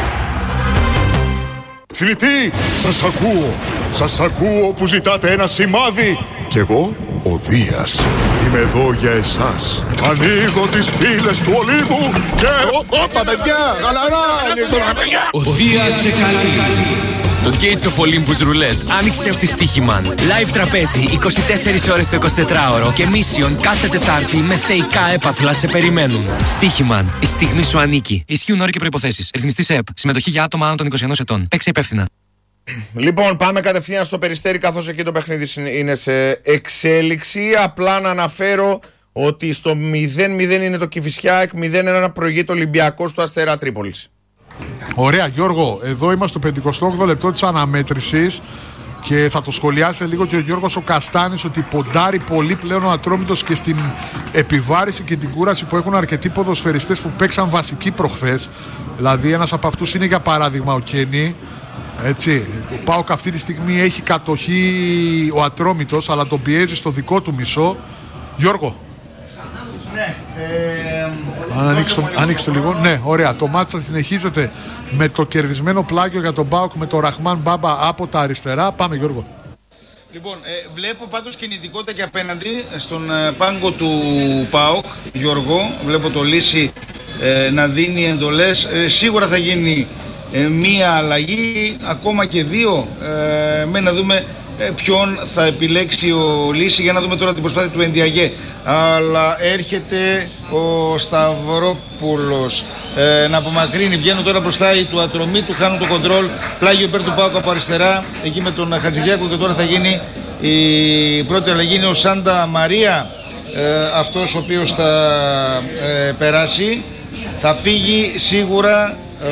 I: Θνητοί, σας ακούω που ζητάτε ένα σημάδι. Κι εγώ, ο Δίας, είμαι εδώ για εσάς. Ανοίγω τις πύλες του Ολύμπου και... Όπα παιδιά, γαλαρά!
G: Ο Δίας σε καλεί. Το Gates of Olympus Roulette άνοιξε στη Στίχημαν. Live τραπέζι 24 ώρες το 24ωρο και mission κάθε Τετάρτη με θεϊκά έπαθλα σε περιμένουν. Στίχημαν, η στιγμή σου ανήκει. Ισχύουν όροι και προϋποθέσεις. Ρυθμιστής ΕΕΠ. Συμμετοχή για άτομα άνω των 21 ετών. Παίξε υπεύθυνα.
A: Λοιπόν, πάμε κατευθείαν στο Περιστέρι, καθώς εκεί το παιχνίδι είναι σε εξέλιξη. Απλά να αναφέρω ότι στο 0-0 είναι το Κηφισιάκ, 0-1 προηγείται ο Ολυμπιακός του Αστέρα Τρίπολης.
C: Ωραία Γιώργο, εδώ είμαστε στο 58ο λεπτό της αναμέτρησης και θα το σχολιάσει λίγο και ο Γιώργος ο Καστάνης ότι ποντάρει πολύ πλέον ο Ατρόμητος και στην επιβάρηση και την κούραση που έχουν αρκετοί ποδοσφαιριστές που παίξαν βασική προχθές. Δηλαδή ένας από αυτούς είναι για παράδειγμα ο Κένι. Έτσι, ο ΠΑΟΚ αυτή τη στιγμή έχει κατοχή ο Ατρόμητος αλλά τον πιέζει στο δικό του μισό. Γιώργο.
B: Ναι,
C: Ανοίξτε το λίγο. Ναι, ωραία. Το μάτσα συνεχίζεται με το κερδισμένο πλάγιο για τον ΠΑΟΚ με τον Ραχμάν Μπάμπα από τα αριστερά. Πάμε Γιώργο.
B: Λοιπόν, βλέπω πάντως κινητικότητα και απέναντι στον πάγκο του ΠΑΟΚ, Γιώργο. Βλέπω το Λύση να δίνει εντολές. Σίγουρα θα γίνει μία αλλαγή, ακόμα και δύο. Με να δούμε ποιον θα επιλέξει ο Λύση για να δούμε τώρα την προσπάθεια του Ενδιαγέ. Αλλά έρχεται ο Σταυρόπουλος να απομακρύνει, βγαίνουν τώρα μπροστά οι του Ατρομήτου, χάνουν το κοντρόλ, πλάγιο υπέρ του ΠΑΟΚ από αριστερά, εκεί με τον Χατζηγιάκο και τώρα θα γίνει η πρώτη αλλαγή, είναι ο Σάντα Μαρία, αυτός ο οποίος θα περάσει, θα φύγει σίγουρα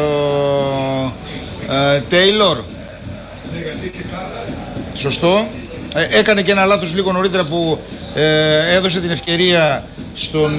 B: Τέιλορ. Σωστό. Έκανε και ένα λάθος λίγο νωρίτερα που έδωσε την ευκαιρία στον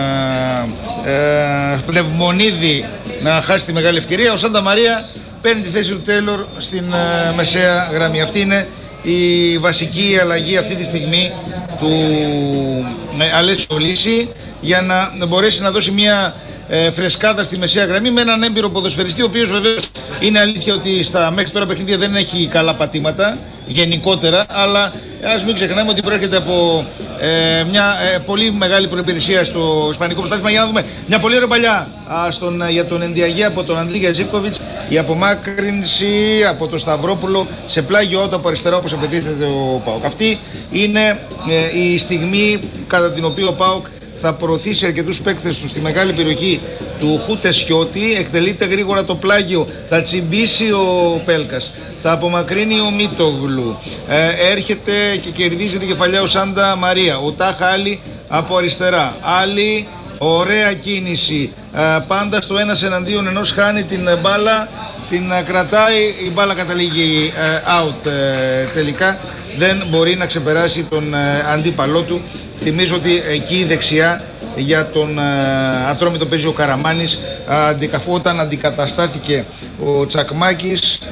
B: Πνευμονίδη να χάσει τη μεγάλη ευκαιρία. Ο Σάντα Μαρία παίρνει τη θέση του Τέιλορ στην μεσαία γραμμή. Αυτή είναι η βασική αλλαγή αυτή τη στιγμή του Αλέσιο Λύση για να μπορέσει να δώσει μια φρεσκάδα στη μεσαία γραμμή με έναν έμπειρο ποδοσφαιριστή, ο οποίος βεβαίως είναι αλήθεια ότι στα μέχρι τώρα παιχνίδια δεν έχει καλά πατήματα γενικότερα, αλλά ας μην ξεχνάμε ότι προέρχεται από μια πολύ μεγάλη προϋπηρεσία στο Ισπανικό πρωτάθλημα. Για να δούμε μια πολύ ωραία παλιά για τον Ενδιαγέ από τον Αντρίγια Ζίβκοβιτς, η απομάκρυνση από τον Σταυρόπουλο σε πλάγιο out από αριστερά όπως απαιτείται ο ΠΑΟΚ. Αυτή είναι η στιγμή κατά την οποία ο ΠΑΟΚ θα προωθήσει αρκετούς παίκτες του στη μεγάλη περιοχή του Χούτεσιώτη. Εκτελείται γρήγορα το πλάγιο, θα τσιμπήσει ο Πέλκας, θα απομακρύνει ο Μίτογλου, έρχεται και κερδίζει την κεφαλιά ο Σάντα Μαρία, ο Τάχα Άλλη από αριστερά, Άλλη, ωραία κίνηση, πάντα στο ένας εναντίον ενός, χάνει την μπάλα, την κρατάει, η μπάλα καταλήγει out τελικά, δεν μπορεί να ξεπεράσει τον αντίπαλό του. Θυμίζω ότι εκεί δεξιά για τον Ατρόμητο παίζει ο Καραμάνης, όταν αντικαταστάθηκε ο Τσακμάκης,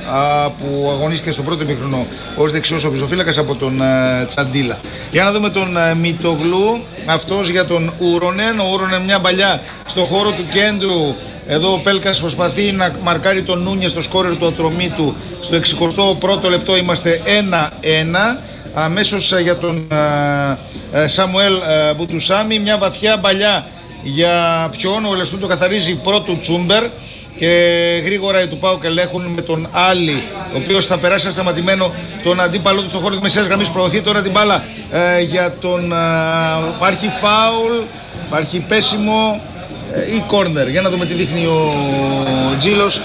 B: που αγωνίστηκε στο πρώτο ημίχρονο ως δεξιός οπισθοφύλακας από τον Τσαντίλα. Για να δούμε τον Μητογλου, αυτός για τον Ούρονεν. Ο Ούρονεν μια παλιά στο χώρο του κέντρου. Εδώ ο Πέλκας προσπαθεί να μαρκάρει τον Νούνιε στο σκόρερ του Ατρομήτου. Στο 61ο λεπτό είμαστε 1-1. Αμέσως για τον Σαμουέλ Μπουτουσάμι, μια βαθιά παλιά για ποιον, ο Ελεστούν το καθαρίζει πρώτου Τσούμπερ και γρήγορα οι του ΠΑΟΚ ελέγχουν με τον Άλλη, ο οποίος θα περάσει σταματημένο τον αντίπαλο του στον χώρο της μεσαίας γραμμής. Προωθεί τώρα την μπάλα για τον... υπάρχει φάουλ, υπάρχει πέσιμο ή κόρνερ. Για να δούμε τι δείχνει ο Τζίλος.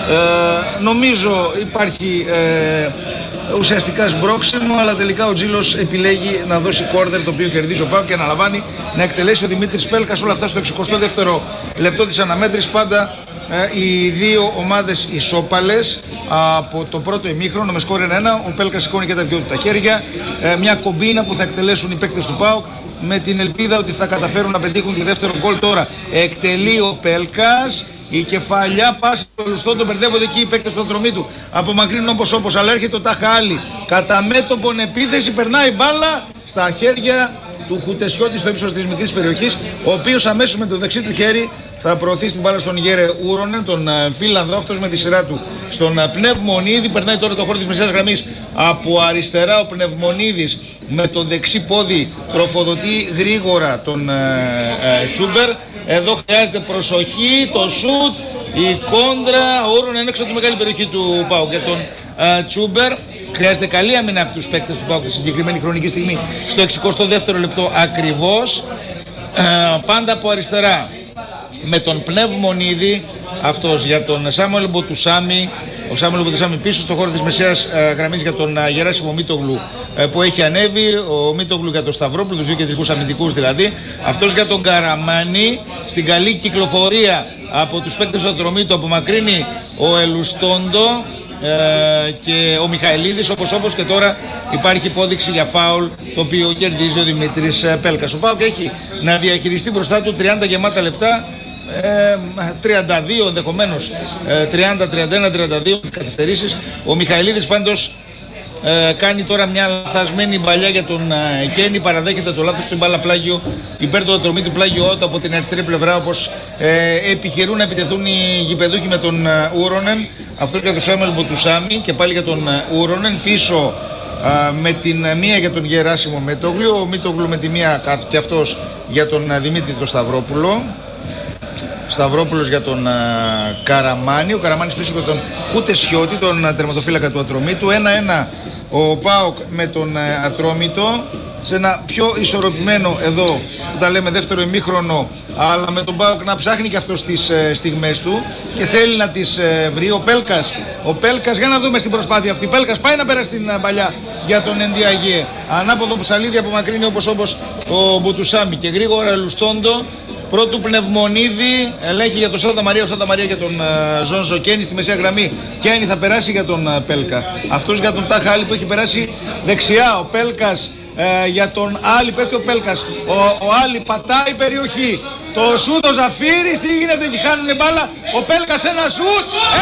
B: Νομίζω υπάρχει ουσιαστικά σμπρόξιμο, αλλά τελικά ο Τζίλος επιλέγει να δώσει κόρνερ, το οποίο κερδίζει ο ΠΑΟΚ και αναλαμβάνει να εκτελέσει ο Δημήτρης Πέλκας. Όλα αυτά στο 62ο λεπτό της αναμέτρησης. Πάντα οι δύο ομάδες ισόπαλες από το πρώτο ημίχρονο με σκόρ 1-1. Ο Πέλκας σηκώνει και τα δυο του τα χέρια. Μια κομπίνα που θα εκτελέσουν οι παίκτες του ΠΑΟΚ με την ελπίδα ότι θα καταφέρουν να πετύχουν το δεύτερο γκολ. Τώρα εκτελεί ο Πέλκας. Η κεφαλιά πάση στο Λουστό, τον μπερδεύονται εκεί οι παίκτες του Ατρομήτου. Απομακρύνουν όπως, αλλά έρχεται ο Τάχα Άλλη. Κατά μέτωπον επίθεση περνάει μπάλα στα χέρια του Χουτεσιώτη στο ύψος της μικρής περιοχής, ο οποίος αμέσως με το δεξί του χέρι θα προωθεί στην μπάλα στον Γέρε Ούρονεν, τον Φίλανδο, αυτός με τη σειρά του στον Πνευμονίδη. Περνάει τώρα το χώρο της μεσαίας γραμμής από αριστερά. Ο Πνευμονίδης με το δεξί πόδι τροφοδοτεί γρήγορα τον Τσούμπερ. Εδώ χρειάζεται προσοχή, το σουτ, η κόντρα. Ο Ούρονεν έξω από τη μεγάλη περιοχή του ΠΑΟΚ για τον Τσούμπερ. Χρειάζεται καλή άμυνα από τους παίκτες του ΠΑΟΚ στη συγκεκριμένη χρονική στιγμή, στο 62ο λεπτό ακριβώς. Πάντα από αριστερά με τον Πνευμονίδη, αυτός για τον Σάμουελ Μπουτουσάμι. Ο Σάμουελ Μπουτουσάμι πίσω στο χώρο της μεσαίας γραμμής για τον Γεράσιμο Μήτογλου που έχει ανέβει. Ο Μήτογλου για τον Σταυρόπουλο, τους δύο κεντρικούς αμυντικούς δηλαδή. Αυτός για τον Καραμάνη, στην καλή κυκλοφορία από τους παίκτες του Ατρομήτου απομακρύνει ο Ελουστόντο και ο Μιχαηλίδης, όπως και τώρα υπάρχει υπόδειξη για φάουλ, το οποίο κερδίζει ο Δημήτρης Πέλκας. Ο ΠΑΟΚ έχει να διαχειριστεί μπροστά του 30 γεμάτα λεπτά, 32 ενδεχομένως, 30, 31, 32 καθυστερήσεις. Ο Μιχαηλίδης πάντως κάνει τώρα μια λαθασμένη μπαλιά για τον Κέννη, παραδέχεται το λάθος του, μπάλα πλάγιο υπέρ του Ατρομήτου, πλάγιο από την αριστερή πλευρά, όπως επιχειρούν να επιτεθούν οι γηπεδούχοι με τον Ούρονεν. Αυτό για τον Σάμουελ Μπουτουσάμι και πάλι για τον Ούρονεν. Πίσω με την μία για τον Γεράσιμο Μήτογλου, ο Μήτογλου με τη μία και αυτός για τον Δημήτρη τον Σταυρόπουλο. Σταυρόπουλος για τον Καραμάνη, ο Καραμάνης πίσω για τον Χουτεσιώτη, τον τερματοφύλακα του Ατρομήτου. 1-1 ο ΠΑΟΚ με τον Ατρόμητο, σε ένα πιο ισορροπημένο εδώ που τα λέμε δεύτερο ημίχρονο, αλλά με τον ΠΑΟΚ να ψάχνει και αυτός τις στιγμές του και θέλει να τις βρει. Ο Πέλκας, για να δούμε στην προσπάθεια αυτή. Πέλκας πάει να περάσει την παλιά για τον Ενδιαγέ. Ανάποδο Πουσαλίδη απομακρύνει όπως ο Μπουτουσάμι και γρήγορα Λουστόντο. Πρώτου Πνευμονίδη, ελέγχει για τον Σάντα Μαρία, ο Σάντα Μαρία για τον Ζόνζο. Κέννη στη μεσαία γραμμή. Κέννη θα περάσει για τον Πέλκα. Αυτός για τον Τάχα Άλλη που έχει περάσει δεξιά. Ο Πέλκας για τον Άλλη, πέφτει ο Πέλκας. Ο Άλλη πατάει περιοχή. Το σούτ ο Ζαφύρης, τι γίνεται εκεί, χάνουνε μπάλα. Ο Πέλκας ένα σούτ,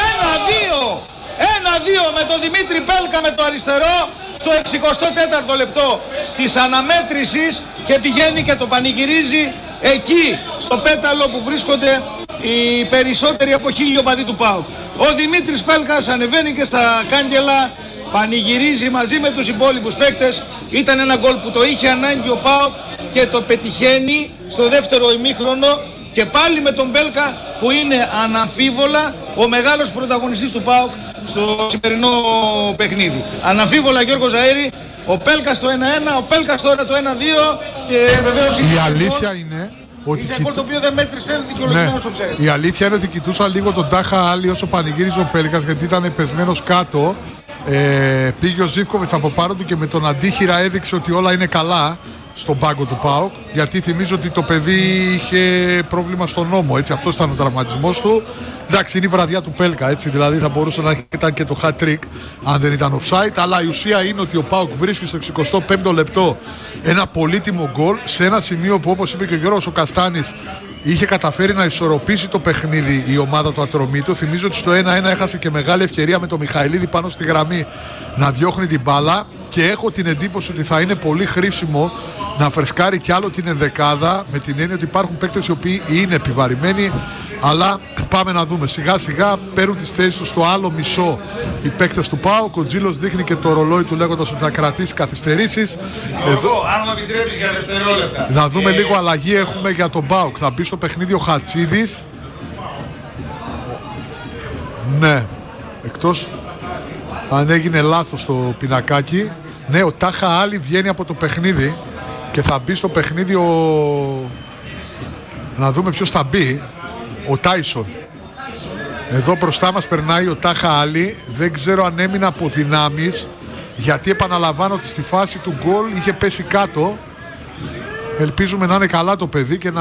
B: 1-2. 1-2 με τον Δημήτρη Πέλκα με το αριστερό στο 64ο λεπτό της αναμέτρησης και πηγαίνει και το πανηγυρίζει εκεί στο πέταλο που βρίσκονται οι περισσότεροι από 1000 οπαδοί του ΠΑΟΚ. Ο Δημήτρης Πέλκας ανεβαίνει και στα κάγκελα, πανηγυρίζει μαζί με τους υπόλοιπους παίκτες. Ήταν ένα γκολ που το είχε ανάγκη ο ΠΑΟΚ και το πετυχαίνει στο δεύτερο ημίχρονο και πάλι με τον Πέλκα που είναι αναμφίβολα ο μεγάλος πρωταγωνιστής του ΠΑΟΚ στο σημερινό παιχνίδι. Αναμφίβολα Γιώργο Ζαΐρη, ο Πέλκας το 1-1, ο Πέλκας τώρα το 1-2 και βεβαίως
C: η αλήθεια είναι ότι
B: είχε γκολ το οποίο δεν μέτρησε δικαιολογημένος ο ψεύτης.
C: Η αλήθεια είναι ότι κοιτούσα λίγο τον Τάχα Άλλη όσο πανηγύριζε ο Πέλκας, γιατί ήταν πεσμένος κάτω. Πήγε ο Ζίβκοβιτς από πάνω του και με τον αντίχειρα έδειξε ότι όλα είναι καλά στον πάγκο του ΠΑΟΚ, γιατί θυμίζω ότι το παιδί είχε πρόβλημα στον ώμο, έτσι, αυτός ήταν ο τραυματισμός του. Εντάξει, είναι η βραδιά του Πέλκα, έτσι, δηλαδή θα μπορούσε να ήταν και το hat-trick αν δεν ήταν offside, αλλά η ουσία είναι ότι ο ΠΑΟΚ βρίσκει στο 65ο λεπτό ένα πολύτιμο γκολ σε ένα σημείο που, όπως είπε και ο Γιώργος ο Καστάνης, είχε καταφέρει να ισορροπήσει το παιχνίδι η ομάδα του Ατρομήτου. Θυμίζω ότι στο 1-1 έχασε και μεγάλη ευκαιρία με τον Μιχαηλίδη πάνω στη γραμμή να διώχνει την μπάλα, και έχω την εντύπωση ότι θα είναι πολύ χρήσιμο να φρεσκάρει κι άλλο την ενδεκάδα, με την έννοια ότι υπάρχουν παίκτες οι οποίοι είναι επιβαρημένοι, αλλά πάμε να δούμε. Σιγά σιγά παίρνουν τις θέσεις τους στο άλλο μισό οι παίκτες του ΠΑΟΚ. Ο Τζίλος δείχνει και το ρολόι του λέγοντας ότι θα κρατήσει καθυστερήσεις.
B: Εδώ, αν με επιτρέπεις για δευτερόλεπτα.
C: Να δούμε λίγο αλλαγή έχουμε για τον ΠΑΟΚ. Θα μπει στο παιχνίδι ο Χατσίδης. Ναι, εκτός αν έγινε λάθος το πινακάκι. Ναι, ο Τάχα Άλλη βγαίνει από το παιχνίδι και θα μπει στο παιχνίδι να δούμε ποιος θα μπει. Ο Τάισον. Εδώ μπροστά μας περνάει ο Τάχα Άλλη. Δεν ξέρω αν έμεινε από δυνάμεις, γιατί επαναλαμβάνω ότι στη φάση του γκολ είχε πέσει κάτω. Ελπίζουμε να είναι καλά το παιδί και να